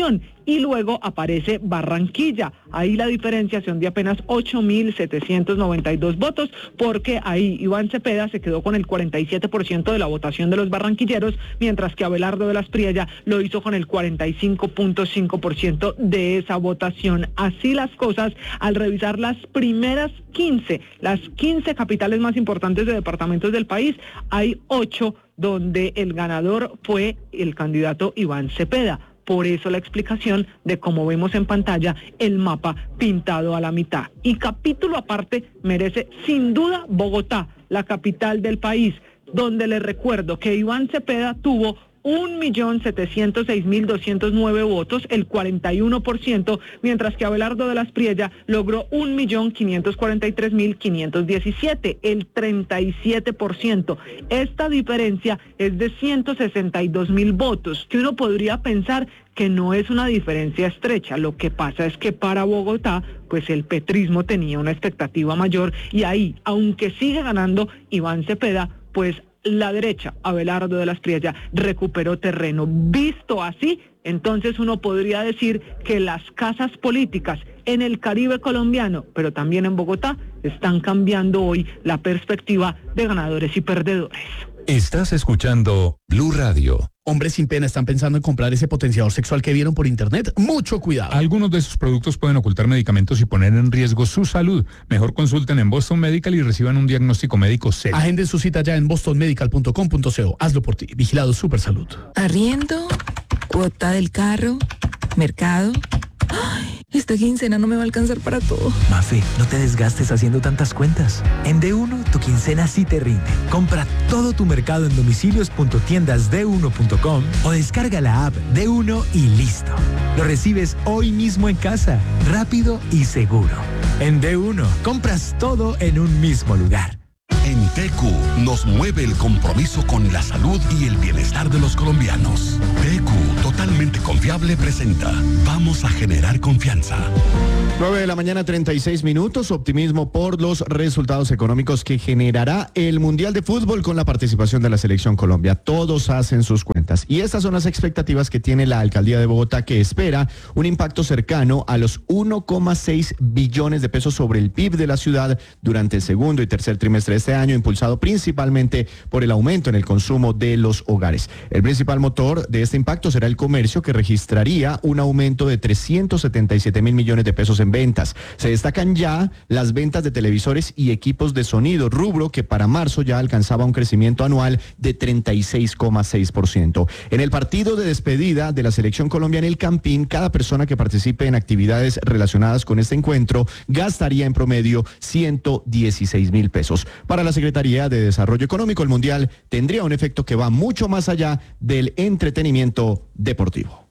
y luego aparece Barranquilla. Ahí la diferencia son de apenas ocho mil setecientos noventa y dos votos, porque ahí Iván Cepeda se quedó con el cuarenta y siete por ciento de la votación de los barranquilleros, mientras que Abelardo de las Priella lo hizo con el cuarenta y cinco punto cinco por ciento de esa votación. Así las cosas, al revisar las primeras quince, las quince capitales más importantes de departamentos del país, hay ocho donde el ganador fue el candidato Iván Cepeda. Por eso la explicación de cómo vemos en pantalla el mapa pintado a la mitad. Y capítulo aparte merece sin duda Bogotá, la capital del país, donde les recuerdo que Iván Cepeda tuvo un millón setecientos seis mil doscientos nueve votos, el cuarenta y uno por ciento, mientras que Abelardo de las Priella logró un millón quinientos cuarenta y tres mil quinientos diecisiete, el treinta y siete por ciento. Esta diferencia es de ciento sesenta y dos mil votos, que uno podría pensar que no es una diferencia estrecha. Lo que pasa es que para Bogotá, pues el petrismo tenía una expectativa mayor y ahí, aunque sigue ganando Iván Cepeda, pues la derecha, Abelardo de las Priella, recuperó terreno. Visto así, entonces uno podría decir que las casas políticas en el Caribe colombiano, pero también en Bogotá, están cambiando hoy la perspectiva de ganadores y perdedores.
Estás escuchando Blue Radio.
Hombres sin pena están pensando en comprar ese potenciador sexual que vieron por internet. Mucho cuidado.
Algunos de esos productos pueden ocultar medicamentos y poner en riesgo su salud. Mejor consulten en Boston Medical y reciban un diagnóstico médico serio.
Agenden su cita ya en boston medical punto com punto co. Hazlo por ti. Vigilado Supersalud.
Arriendo, cuota del carro, mercado. Ay, esta quincena no me va a alcanzar para todo.
Mafe, no te desgastes haciendo tantas cuentas. En D uno, tu quincena sí te rinde. Compra todo tu mercado en domicilios punto tiendas d uno punto com o descarga la app D uno y listo. Lo recibes hoy mismo en casa, rápido y seguro. En D uno, compras todo en un mismo lugar.
En T Q nos mueve el compromiso con la salud y el bienestar de los colombianos. T Q, totalmente confiable, presenta Vamos a generar confianza.
nueve de la mañana, treinta y seis minutos. Optimismo por los resultados económicos que generará el Mundial de Fútbol con la participación de la Selección Colombia. Todos hacen sus cuentas. Y estas son las expectativas que tiene la Alcaldía de Bogotá, que espera un impacto cercano a los uno coma seis billones de pesos sobre el P I B de la ciudad durante el segundo y tercer trimestre de este año, impulsado principalmente por el aumento en el consumo de los hogares. El principal motor de este impacto será el comercio, que registraría un aumento de trescientos setenta y siete mil millones de pesos en ventas. Se destacan ya las ventas de televisores y equipos de sonido, rubro que para marzo ya alcanzaba un crecimiento anual de treinta y seis coma seis por ciento. En el partido de despedida de la Selección Colombia en el Campín, cada persona que participe en actividades relacionadas con este encuentro gastaría en promedio ciento dieciséis mil pesos. Para la Secretaría de Desarrollo Económico, el Mundial tendría un efecto que va mucho más allá del entretenimiento deportivo.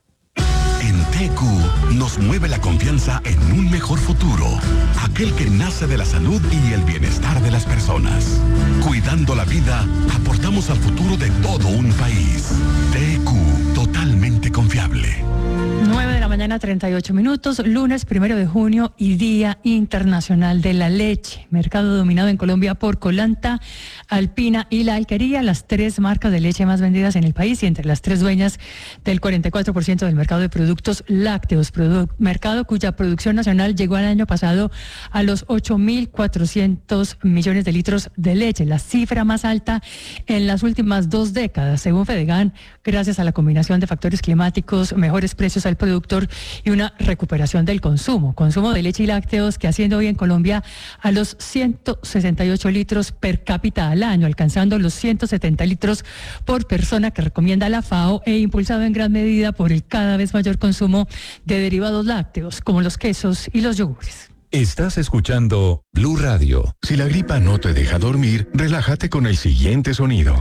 En T Q nos mueve la confianza en un mejor futuro, aquel que nace de la salud y el bienestar de las personas. Cuidando la vida, aportamos al futuro de todo un país. T Q, totalmente confiable.
nueve de la mañana, treinta y ocho minutos, lunes primero de junio y Día Internacional de la Leche. Mercado dominado en Colombia por Colanta, Alpina y La Alquería, las tres marcas de leche más vendidas en el país y entre las tres dueñas del cuarenta y cuatro por ciento del mercado de productos lácteos. Produ- mercado cuya producción nacional llegó el año pasado a los ocho mil cuatrocientos millones de litros de leche, la cifra más alta en las últimas dos décadas, según Fedegan, gracias a la combinación de factores climáticos, mejores precios al productor y una recuperación del consumo. Consumo de leche y lácteos que asciende hoy en Colombia a los ciento sesenta y ocho litros per cápita al año, alcanzando los ciento setenta litros por persona que recomienda la FAO e impulsado en gran medida por el cada vez mayor consumo de derivados lácteos como los quesos y los yogures.
Estás escuchando Blue Radio.
Si la gripa no te deja dormir, relájate con el siguiente sonido.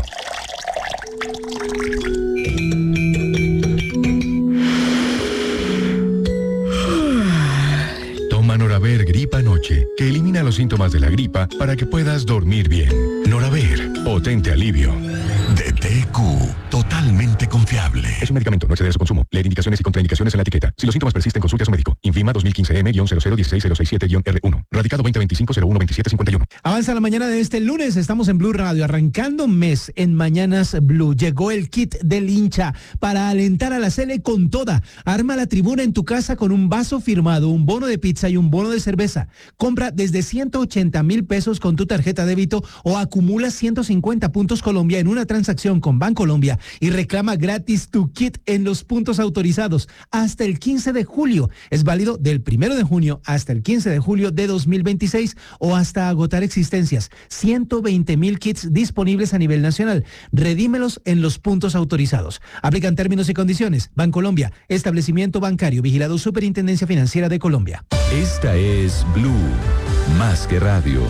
Toma Noraver Gripa Noche, que elimina los síntomas de la gripa para que puedas dormir bien. Noraver, potente alivio.
De T Q, totalmente confiable.
Es un medicamento, no excede de su consumo. Leer indicaciones y contraindicaciones en la etiqueta. Si los síntomas persisten, consulte a su médico. Infima dos mil quince M cero cero uno seis cero seis siete R uno. Radicado veinte veinticinco cero uno veintisiete cincuenta y uno.
Avanza la mañana de este lunes. Estamos en Blue Radio, arrancando mes en Mañanas Blue. Llegó el kit del hincha para alentar a la Sele con toda. Arma la tribuna en tu casa con un vaso firmado, un bono de pizza y un bono de cerveza. Compra desde ciento ochenta mil pesos con tu tarjeta débito o acumula ciento cincuenta puntos Colombia en una transacción con Bancolombia y reclama gratis tu kit en los puntos autorizados hasta el quince de julio. Es válido del primero de junio hasta el quince de julio de dos mil veintiséis o hasta agotar existencias. ciento veinte mil kits disponibles a nivel nacional. Redímelos en los puntos autorizados. Aplican términos y condiciones. Bancolombia, establecimiento bancario vigilado Superintendencia Financiera de Colombia.
Esta es Blue, más que radio.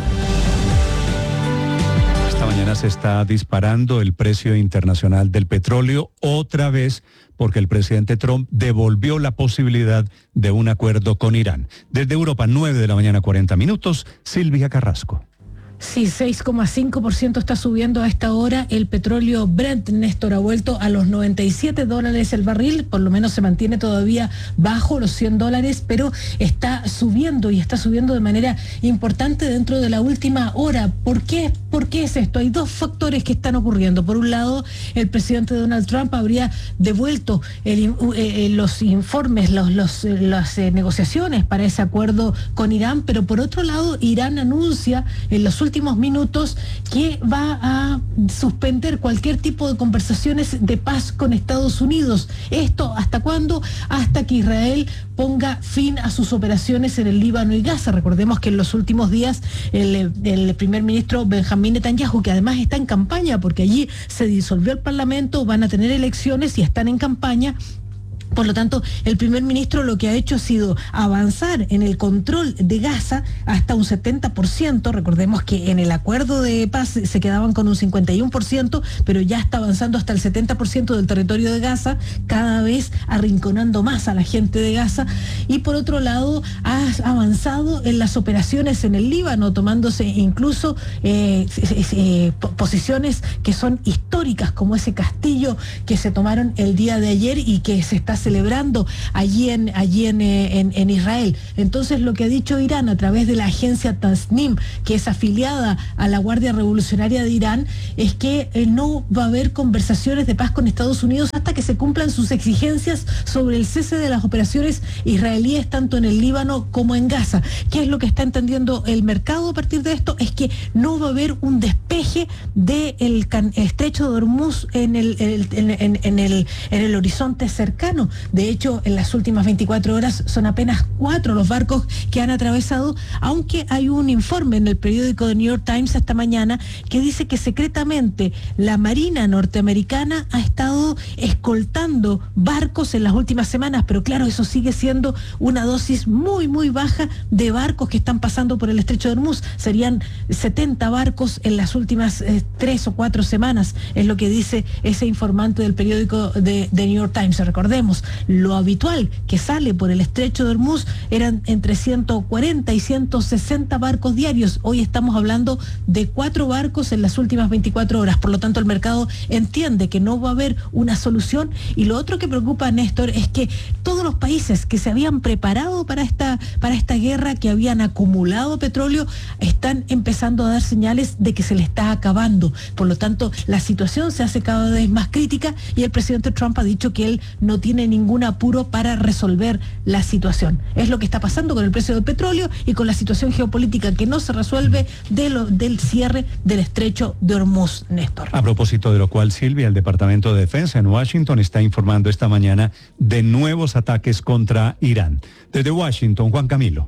Esta mañana se está disparando el precio internacional del petróleo otra vez porque el presidente Trump devolvió la posibilidad de un acuerdo con Irán. Desde Europa, nueve de la mañana, cuarenta minutos, Silvia Carrasco.
Sí, seis coma cinco por ciento está subiendo a esta hora el petróleo Brent. Néstor, ha vuelto a los noventa y siete dólares el barril, por lo menos se mantiene todavía bajo los cien dólares, pero está subiendo y está subiendo de manera importante dentro de la última hora. ¿Por qué? ¿Por qué es esto? Hay dos factores que están ocurriendo. Por un lado, el presidente Donald Trump habría devuelto el, eh, los informes, los, los, las eh, negociaciones para ese acuerdo con Irán, pero por otro lado, Irán anuncia en los últimos últimos minutos que va a suspender cualquier tipo de conversaciones de paz con Estados Unidos. ¿Esto hasta cuándo? Hasta que Israel ponga fin a sus operaciones en el Líbano y Gaza. Recordemos que en los últimos días el, el primer ministro Benjamín Netanyahu, que además está en campaña porque allí se disolvió el parlamento, van a tener elecciones y están en campaña. Por lo tanto, el primer ministro lo que ha hecho ha sido avanzar en el control de Gaza hasta un setenta por ciento. Recordemos que en el acuerdo de paz se quedaban con un cincuenta y uno por ciento, pero ya está avanzando hasta el setenta por ciento del territorio de Gaza, cada vez arrinconando más a la gente de Gaza. Y por otro lado, ha avanzado en las operaciones en el Líbano, tomándose incluso eh, eh, posiciones que son históricas, como ese castillo que se tomaron el día de ayer y que se está celebrando allí en allí en, en, en Israel. Entonces, lo que ha dicho Irán a través de la agencia Tasnim, que es afiliada a la Guardia Revolucionaria de Irán, es que eh, no va a haber conversaciones de paz con Estados Unidos hasta que se cumplan sus exigencias sobre el cese de las operaciones israelíes tanto en el Líbano como en Gaza. ¿Qué es lo que está entendiendo el mercado a partir de esto? Es que no va a haber un despeje del estrecho de Hormuz en el, el, en, en, en el, en el horizonte cercano. De hecho, en las últimas veinticuatro horas son apenas cuatro los barcos que han atravesado, aunque hay un informe en el periódico The New York Times esta mañana que dice que secretamente la Marina norteamericana ha estado escoltando barcos en las últimas semanas, pero claro, eso sigue siendo una dosis muy, muy baja de barcos que están pasando por el estrecho de Hormuz. Serían setenta barcos en las últimas eh, tres o cuatro semanas, es lo que dice ese informante del periódico de The New York Times. Recordemos, lo habitual que sale por el estrecho de Hormuz eran entre ciento cuarenta y ciento sesenta barcos diarios. Hoy estamos hablando de cuatro barcos en las últimas veinticuatro horas. Por lo tanto, el mercado entiende que no va a haber una solución. Y lo otro que preocupa, Néstor, es que todos los países que se habían preparado para esta, para esta guerra, que habían acumulado petróleo, están empezando a dar señales de que se le está acabando. Por lo tanto, la situación se hace cada vez más crítica y el presidente Trump ha dicho que él no tiene ningún apuro para resolver la situación. Es lo que está pasando con el precio del petróleo y con la situación geopolítica que no se resuelve de lo, del cierre del estrecho de Hormuz, Néstor.
A propósito de lo cual, Silvia, el Departamento de Defensa en Washington está informando esta mañana de nuevos ataques contra Irán. Desde Washington, Juan Camilo.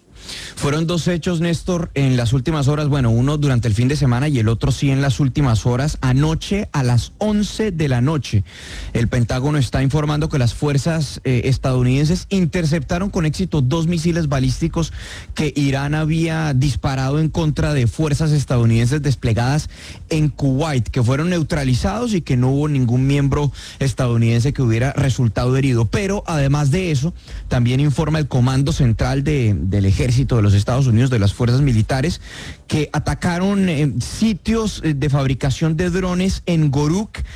Fueron dos hechos, Néstor, en las últimas horas, bueno, uno durante el fin de semana y el otro sí en las últimas horas. Anoche a las once de la noche, el Pentágono está informando que las fuerzas eh, estadounidenses interceptaron con éxito dos misiles balísticos que Irán había disparado en contra de fuerzas estadounidenses desplegadas en Kuwait, que fueron neutralizados y que no hubo ningún miembro estadounidense que hubiera resultado herido. Pero además de eso, también informa el Comando Central de, del Ejército de los Estados Unidos, de las fuerzas militares, que atacaron eh, sitios de fabricación de drones en Goruk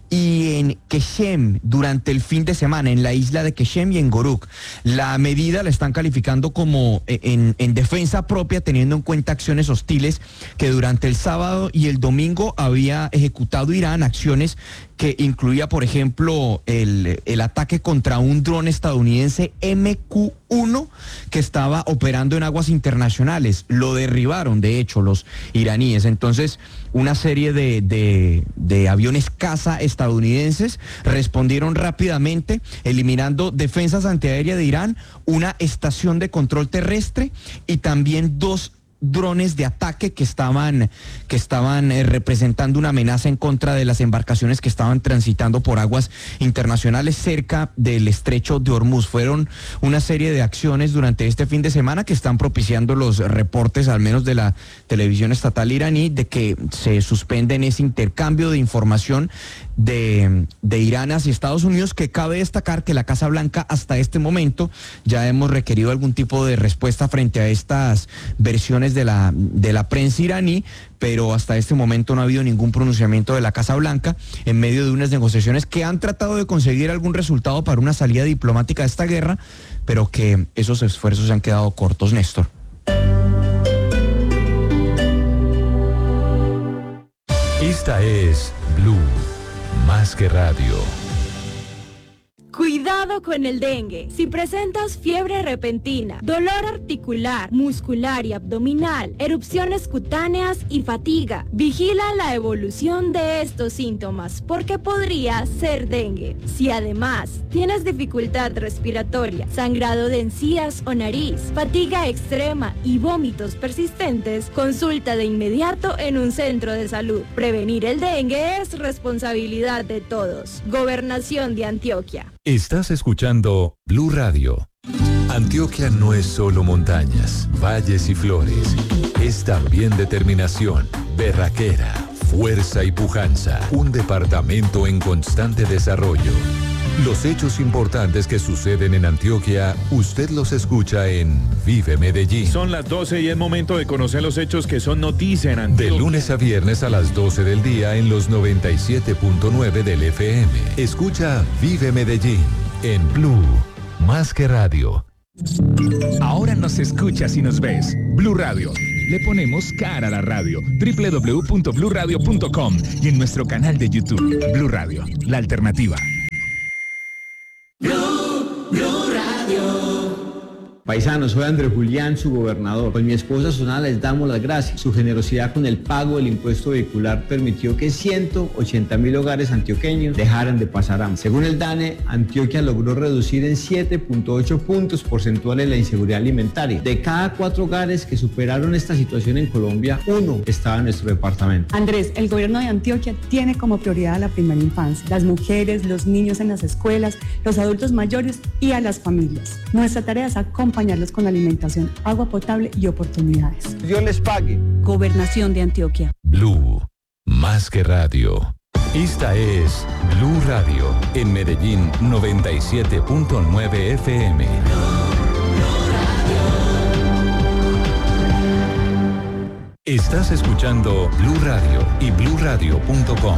y en Keshem durante el fin de semana, en la isla de Keshem y en Goruk. La medida la están calificando como en, en defensa propia, teniendo en cuenta acciones hostiles que durante el sábado y el domingo había ejecutado Irán, acciones que incluía, por ejemplo, el, el ataque contra un dron estadounidense M Q uno que estaba operando en aguas internacionales. Lo derribaron, de hecho, los iraníes. Entonces, una serie de, de, de aviones caza estadounidenses respondieron rápidamente, eliminando defensas antiaéreas de Irán, una estación de control terrestre y también dos drones de ataque que estaban, que estaban eh, representando una amenaza en contra de las embarcaciones que estaban transitando por aguas internacionales cerca del estrecho de Hormuz. Fueron una serie de acciones durante este fin de semana que están propiciando los reportes, al menos de la televisión estatal iraní, de que se suspenden ese intercambio de información de, de Irán hacia Estados Unidos, que cabe destacar que la Casa Blanca hasta este momento ya hemos requerido algún tipo de respuesta frente a estas versiones de la, de la prensa iraní, pero hasta este momento no ha habido ningún pronunciamiento de la Casa Blanca en medio de unas negociaciones que han tratado de conseguir algún resultado para una salida diplomática de esta guerra, pero que esos esfuerzos se han quedado cortos, Néstor.
Esta es Blue, más que radio.
Cuidado con el dengue. Si presentas fiebre repentina, dolor articular, muscular y abdominal, erupciones cutáneas y fatiga, vigila la evolución de estos síntomas porque podría ser dengue. Si además tienes dificultad respiratoria, sangrado de encías o nariz, fatiga extrema y vómitos persistentes, consulta de inmediato en un centro de salud. Prevenir el dengue es responsabilidad de todos. Gobernación de Antioquia.
Estás escuchando Blue Radio. Antioquia no es solo montañas, valles y flores. Es también determinación, berraquera, fuerza y pujanza. Un departamento en constante desarrollo. Los hechos importantes que suceden en Antioquia, usted los escucha en Vive Medellín.
Son las doce y es momento de conocer los hechos que son noticia en Antioquia.
De lunes a viernes a las doce del día en los noventa y siete punto nueve del F M. Escucha Vive Medellín en Blue, más que radio.
Ahora nos escuchas y nos ves. Blue Radio. Le ponemos cara a la radio. doble u doble u doble u punto blue radio punto com y en nuestro canal de YouTube. Blue Radio, la alternativa.
Blue, Blue Radio.
Paisanos, soy Andrés Julián, su gobernador. Con mi esposa Susana les damos las gracias. Su generosidad con el pago del impuesto vehicular permitió que ciento ochenta mil hogares antioqueños dejaran de pasar hambre. Según el DANE, Antioquia logró reducir en siete punto ocho puntos porcentuales la inseguridad alimentaria. De cada cuatro hogares que superaron esta situación en Colombia, uno estaba en nuestro departamento.
Andrés, el gobierno de Antioquia tiene como prioridad a la primera infancia, las mujeres, los niños en las escuelas, los adultos mayores y a las familias. Nuestra tarea es acompañar acompañarlos con alimentación, agua potable y oportunidades.
Dios les pague.
Gobernación de Antioquia.
Blue, más que radio. Esta es Blue Radio, en Medellín noventa y siete punto nueve F M. Estás escuchando Blue Radio y blue radio punto com.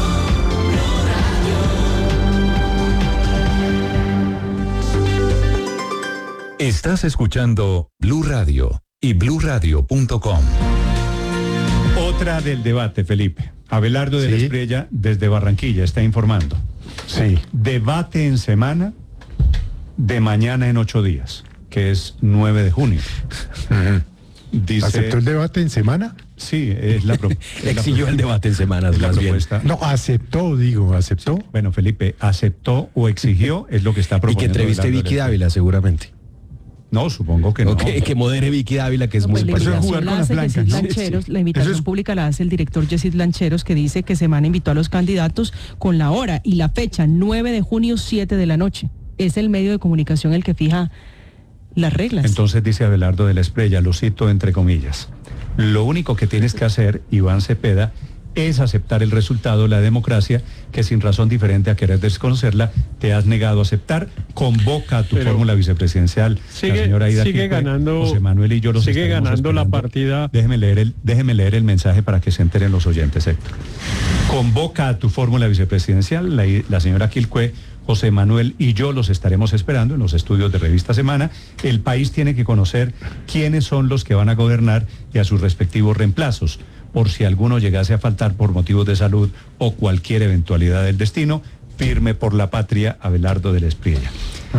Estás escuchando Blue Radio y blue radio punto com.
Otra del debate, Felipe. Abelardo de la Espriella, desde Barranquilla, está informando.
Sí.
Debate en semana de mañana en ocho días, que es nueve de junio. Dice,
¿aceptó el debate en semana?
Sí, es la propuesta.
Exigió el debate en semanas,
la
más bien.
propuesta.
No, aceptó, digo, aceptó.
Sí. Bueno, Felipe, aceptó o exigió es lo que está proponiendo.
Y que entreviste Vicky Dávila, seguramente.
No, supongo que no.
Okay, que modere Vicky Dávila, que es
no,
muy
pues,
pasiva.
jugar con las blancas. Lancheros, sí, sí. La invitación es... pública la hace el director Yesid Lancheros, que dice que Semana invitó a los candidatos con la hora y la fecha, nueve de junio, siete de la noche. Es el medio de comunicación el que fija las reglas.
Entonces dice Abelardo de la Espriella, lo cito entre comillas: lo único que tienes que hacer, Iván Cepeda, es aceptar el resultado de la democracia, que sin razón diferente a querer desconocerla, te has negado a aceptar. Convoca a tu Pero fórmula vicepresidencial,
sigue,
la señora Aida
sigue
Quispe,
ganando,
José Manuel y yo los
sigue ganando
esperando.
La partida.
Déjeme leer, el, déjeme leer el mensaje para que se enteren los oyentes, Héctor. Convoca a tu fórmula vicepresidencial, la, la señora Quilcué, José Manuel y yo los estaremos esperando en los estudios de Revista Semana. El país tiene que conocer quiénes son los que van a gobernar y a sus respectivos reemplazos, por si alguno llegase a faltar por motivos de salud o cualquier eventualidad del destino. Firme por la patria, Abelardo de la Espriella.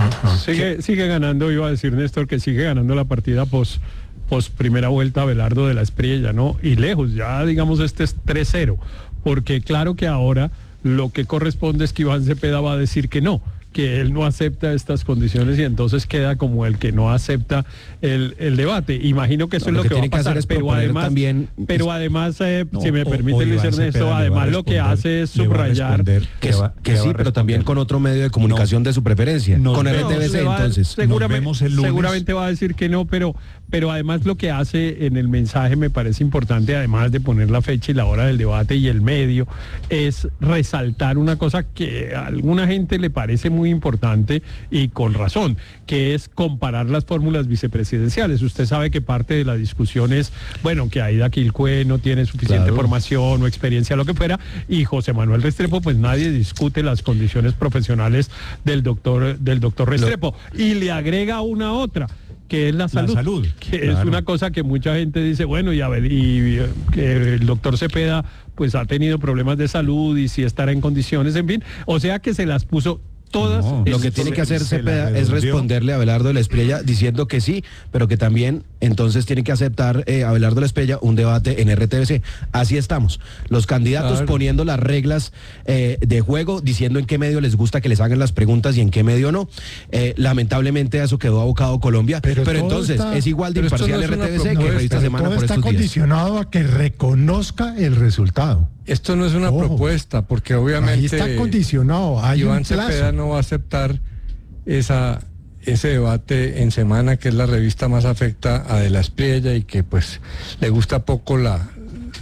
Sigue, sigue ganando, iba a decir Néstor, que sigue ganando la partida pos, pos primera vuelta Abelardo de la Espriella, ¿no? Y lejos, ya digamos este es tres cero, porque claro que ahora lo que corresponde es que Iván Cepeda va a decir que no, que él no acepta estas condiciones y entonces queda como el que no acepta el, el debate. Imagino que eso no, es lo, lo que, que va a pasar, pero además, también, pero además eh, no, si me permite Luis Ernesto, además lo que hace es subrayar
que, va, que sí, pero también con otro medio de comunicación no, de su preferencia, no, con R T V C, va, entonces.
Seguramente, seguramente va a decir que no, pero, pero además lo que hace en el mensaje me parece importante, además de poner la fecha y la hora del debate y el medio, es resaltar una cosa que a alguna gente le parece muy muy importante y con razón, que es comparar las fórmulas vicepresidenciales. Usted sabe que parte de la discusión es, bueno, que Aida Quilcué no tiene suficiente claro. formación o experiencia, lo que fuera, y José Manuel Restrepo, pues nadie discute las condiciones profesionales del doctor, del doctor Restrepo. Lo... Y le agrega una otra, que es la salud, la salud que claro. es una cosa que mucha gente dice, bueno, y, a ver, y que el doctor Cepeda pues ha tenido problemas de salud y si estará en condiciones, en fin, o sea que se las puso todas.
No, lo que tiene que hacer Cepeda es responderle a Abelardo de la Espriella diciendo que sí, pero que también entonces tiene que aceptar eh, Abelardo de la Espriella un debate en R T V C. Así estamos. Los candidatos claro. poniendo las reglas eh, de juego, diciendo en qué medio les gusta que les hagan las preguntas y en qué medio no. Eh, lamentablemente eso quedó abocado Colombia, pero, pero entonces está, es igual de imparcial no es R T V C que Revista Semana por estos días.
Está condicionado a que reconozca el resultado.
Esto no es una Ojo. propuesta, porque obviamente
ahí está condicionado. Hay
Iván
un plazo.
Cepeda no va a aceptar esa, ese debate en Semana, que es la revista más afecta a De la Espriella y que pues le gusta poco la,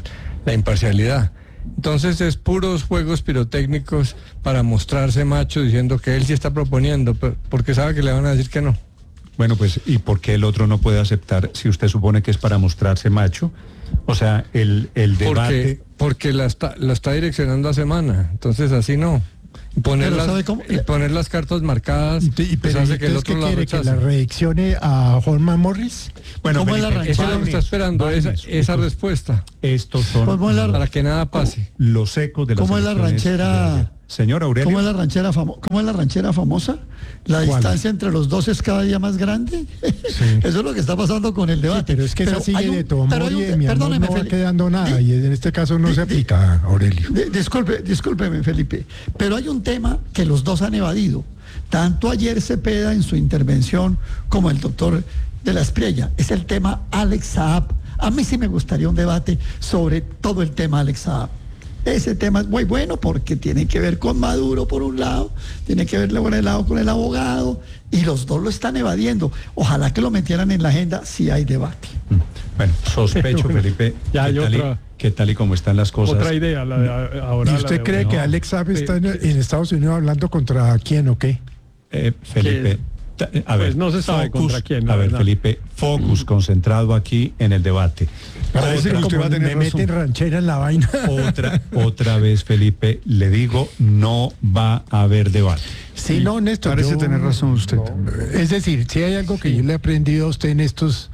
la imparcialidad. Entonces es puros juegos pirotécnicos para mostrarse macho diciendo que él sí está proponiendo, porque sabe que le van a decir que no.
Bueno, pues, ¿y por qué el otro no puede aceptar si usted supone que es para mostrarse macho? O sea, el, el debate...
Porque, porque la, está, la está direccionando a Semana, entonces así no. Y poner, las, y poner las cartas marcadas,
y, y, pues hace que el otro la rechace. ¿Que la reaccione a Holman Morris?
Bueno, ¿Cómo Felipe, es la eso es lo que está esperando, Vales, esa, esa respuesta.
Estos son...
La, para que nada pase.
Los ecos de las
¿Cómo es la ranchera?
Señor Aurelio.
¿Cómo es la ranchera, famo ¿Cómo es la ranchera famosa? La ¿Cuál? distancia entre los dos es cada día más grande. Sí. Eso es lo que está pasando con el debate.
Sí, pero es que
pero
esa sigue
un,
de todo modo y de mi amor no va quedando nada. Y en este caso no di, se aplica, Aurelio.
Di, disculpe, discúlpeme, Felipe. Pero hay un tema que los dos han evadido. Tanto ayer Cepeda en su intervención como el doctor de la Espriella. Es el tema Alex Saab. A mí sí me gustaría un debate sobre todo el tema Alex Saab. Ese tema es muy bueno porque tiene que ver con Maduro por un lado, tiene que ver por el lado con el abogado, y los dos lo están evadiendo. Ojalá que lo metieran en la agenda si hay debate.
Bueno, sospecho, Felipe, ya hay otra, que tal y como están las cosas.
Otra idea, la de ahora.
¿Y usted
de
cree
no,
que Alex Saab
sí,
está en,
sí.
en Estados Unidos hablando contra quién o qué?
Eh, Felipe. A ver,
pues no se sabe
focus,
contra quién.
A ver,
verdad.
Felipe, focus, concentrado aquí en el debate.
Parece que usted va a tener me razón. Meten ranchera en la vaina.
Otra, otra vez, Felipe, le digo, no va a haber debate.
Sí, no, Néstor.
Parece yo, tener razón usted.
No, es decir, si hay algo que sí. yo le he aprendido a usted en estos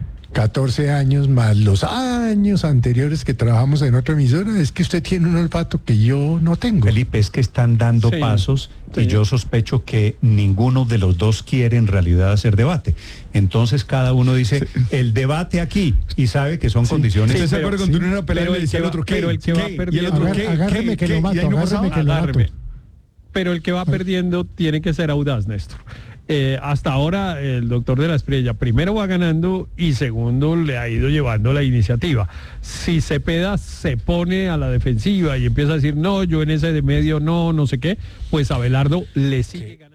catorce años, más los años anteriores que trabajamos en otra emisora, es que usted tiene un olfato que yo no tengo.
Felipe, es que están dando sí, pasos sí. y yo sospecho que ninguno de los dos quiere en realidad hacer debate. Entonces cada uno dice, sí. el debate aquí, y sabe que son sí. condiciones.
Sí, pero, sí, una pelea pero, y le dice el otro, ¿qué?
Pero el que va perdiendo...
Y el otro, ¿qué? Agárreme que lo mato, agárreme que lo mato.
Pero el que va perdiendo tiene que ser audaz, Néstor. Eh, hasta ahora el doctor de la Espriella primero va ganando y segundo le ha ido llevando la iniciativa. Si Cepeda se pone a la defensiva y empieza a decir no, yo en ese de medio no, no sé qué, pues Abelardo le sigue ganando.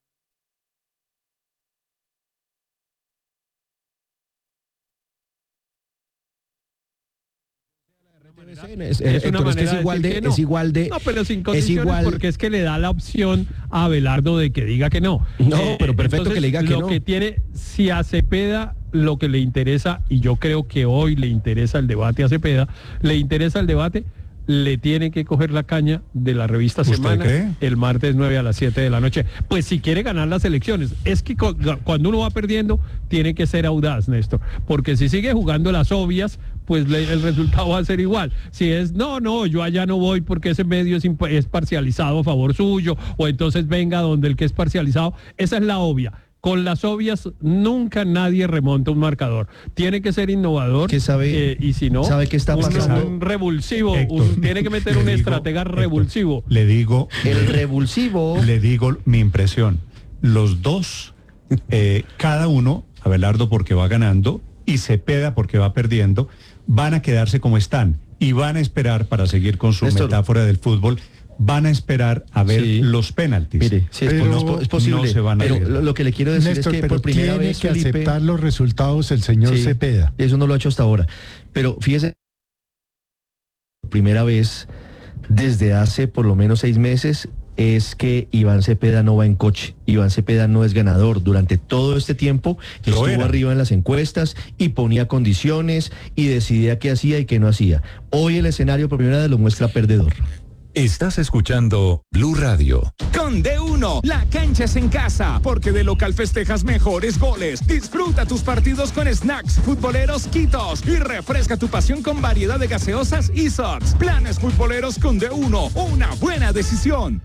Es, es, es, es, que es igual de,
no.
es igual de
no, pero sin condiciones,
es igual,
porque es que le da la opción a Abelardo de que diga que no.
No, eh, pero perfecto entonces, que le diga que
lo
no.
Que tiene, si a Cepeda lo que le interesa, y yo creo que hoy le interesa el debate a Cepeda, le interesa el debate, le tiene que coger la caña de la revista
¿Usted
Semana
cree?
el martes nueve a las siete de la noche. Pues si quiere ganar las elecciones, es que cu- cuando uno va perdiendo, tiene que ser audaz, Néstor, porque si sigue jugando las obvias, pues le- el resultado va a ser igual. Si es, no, no, yo allá no voy porque ese medio es, imp- es parcializado a favor suyo, o entonces venga donde el que es parcializado, esa es la obvia. Con las obvias nunca nadie remonta un marcador. Tiene que ser innovador.
¿Qué sabe?
eh, y si no,
¿Sabe qué está
un-
pasando?
un, revulsivo.
Héctor,
un- tiene que meter
le
un
digo,
estratega
Héctor,
revulsivo.
Le digo.
El revulsivo.
Le digo mi impresión. Los dos, eh, cada uno, Abelardo porque va ganando y Cepeda porque va perdiendo, van a quedarse como están y van a esperar, para seguir con su
Néstor.
metáfora del fútbol, van a esperar a ver
Sí.
los penaltis.
Mire, sí, es,
Pero
po- es po- es posible,
no se van a
pero
ir.
lo, lo que le quiero decir
Néstor,
es que
pero
por primera
tiene
vez,
que
Felipe,
aceptar los resultados el señor
Sí,
Cepeda.
eso no lo ha hecho hasta ahora. Pero fíjese, por primera vez desde hace por lo menos seis meses es que Iván Cepeda no va en coche. Iván Cepeda no es ganador. Durante todo este tiempo
Lo
estuvo
era.
arriba en las encuestas y ponía condiciones y decidía qué hacía y qué no hacía. Hoy el escenario por primera vez lo muestra perdedor.
Estás escuchando Blue Radio.
Con D uno, la cancha es en casa, porque de local festejas mejores goles. Disfruta tus partidos con snacks, futboleros, quitos y refresca tu pasión con variedad de gaseosas y sots. Planes futboleros con D uno, una buena decisión.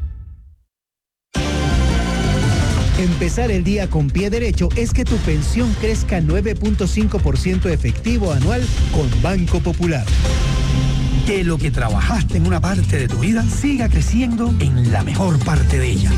Empezar el día con pie derecho es que tu pensión crezca nueve punto cinco por ciento efectivo anual con Banco Popular.
Que lo que trabajaste en una parte de tu vida siga creciendo en la mejor parte de ella.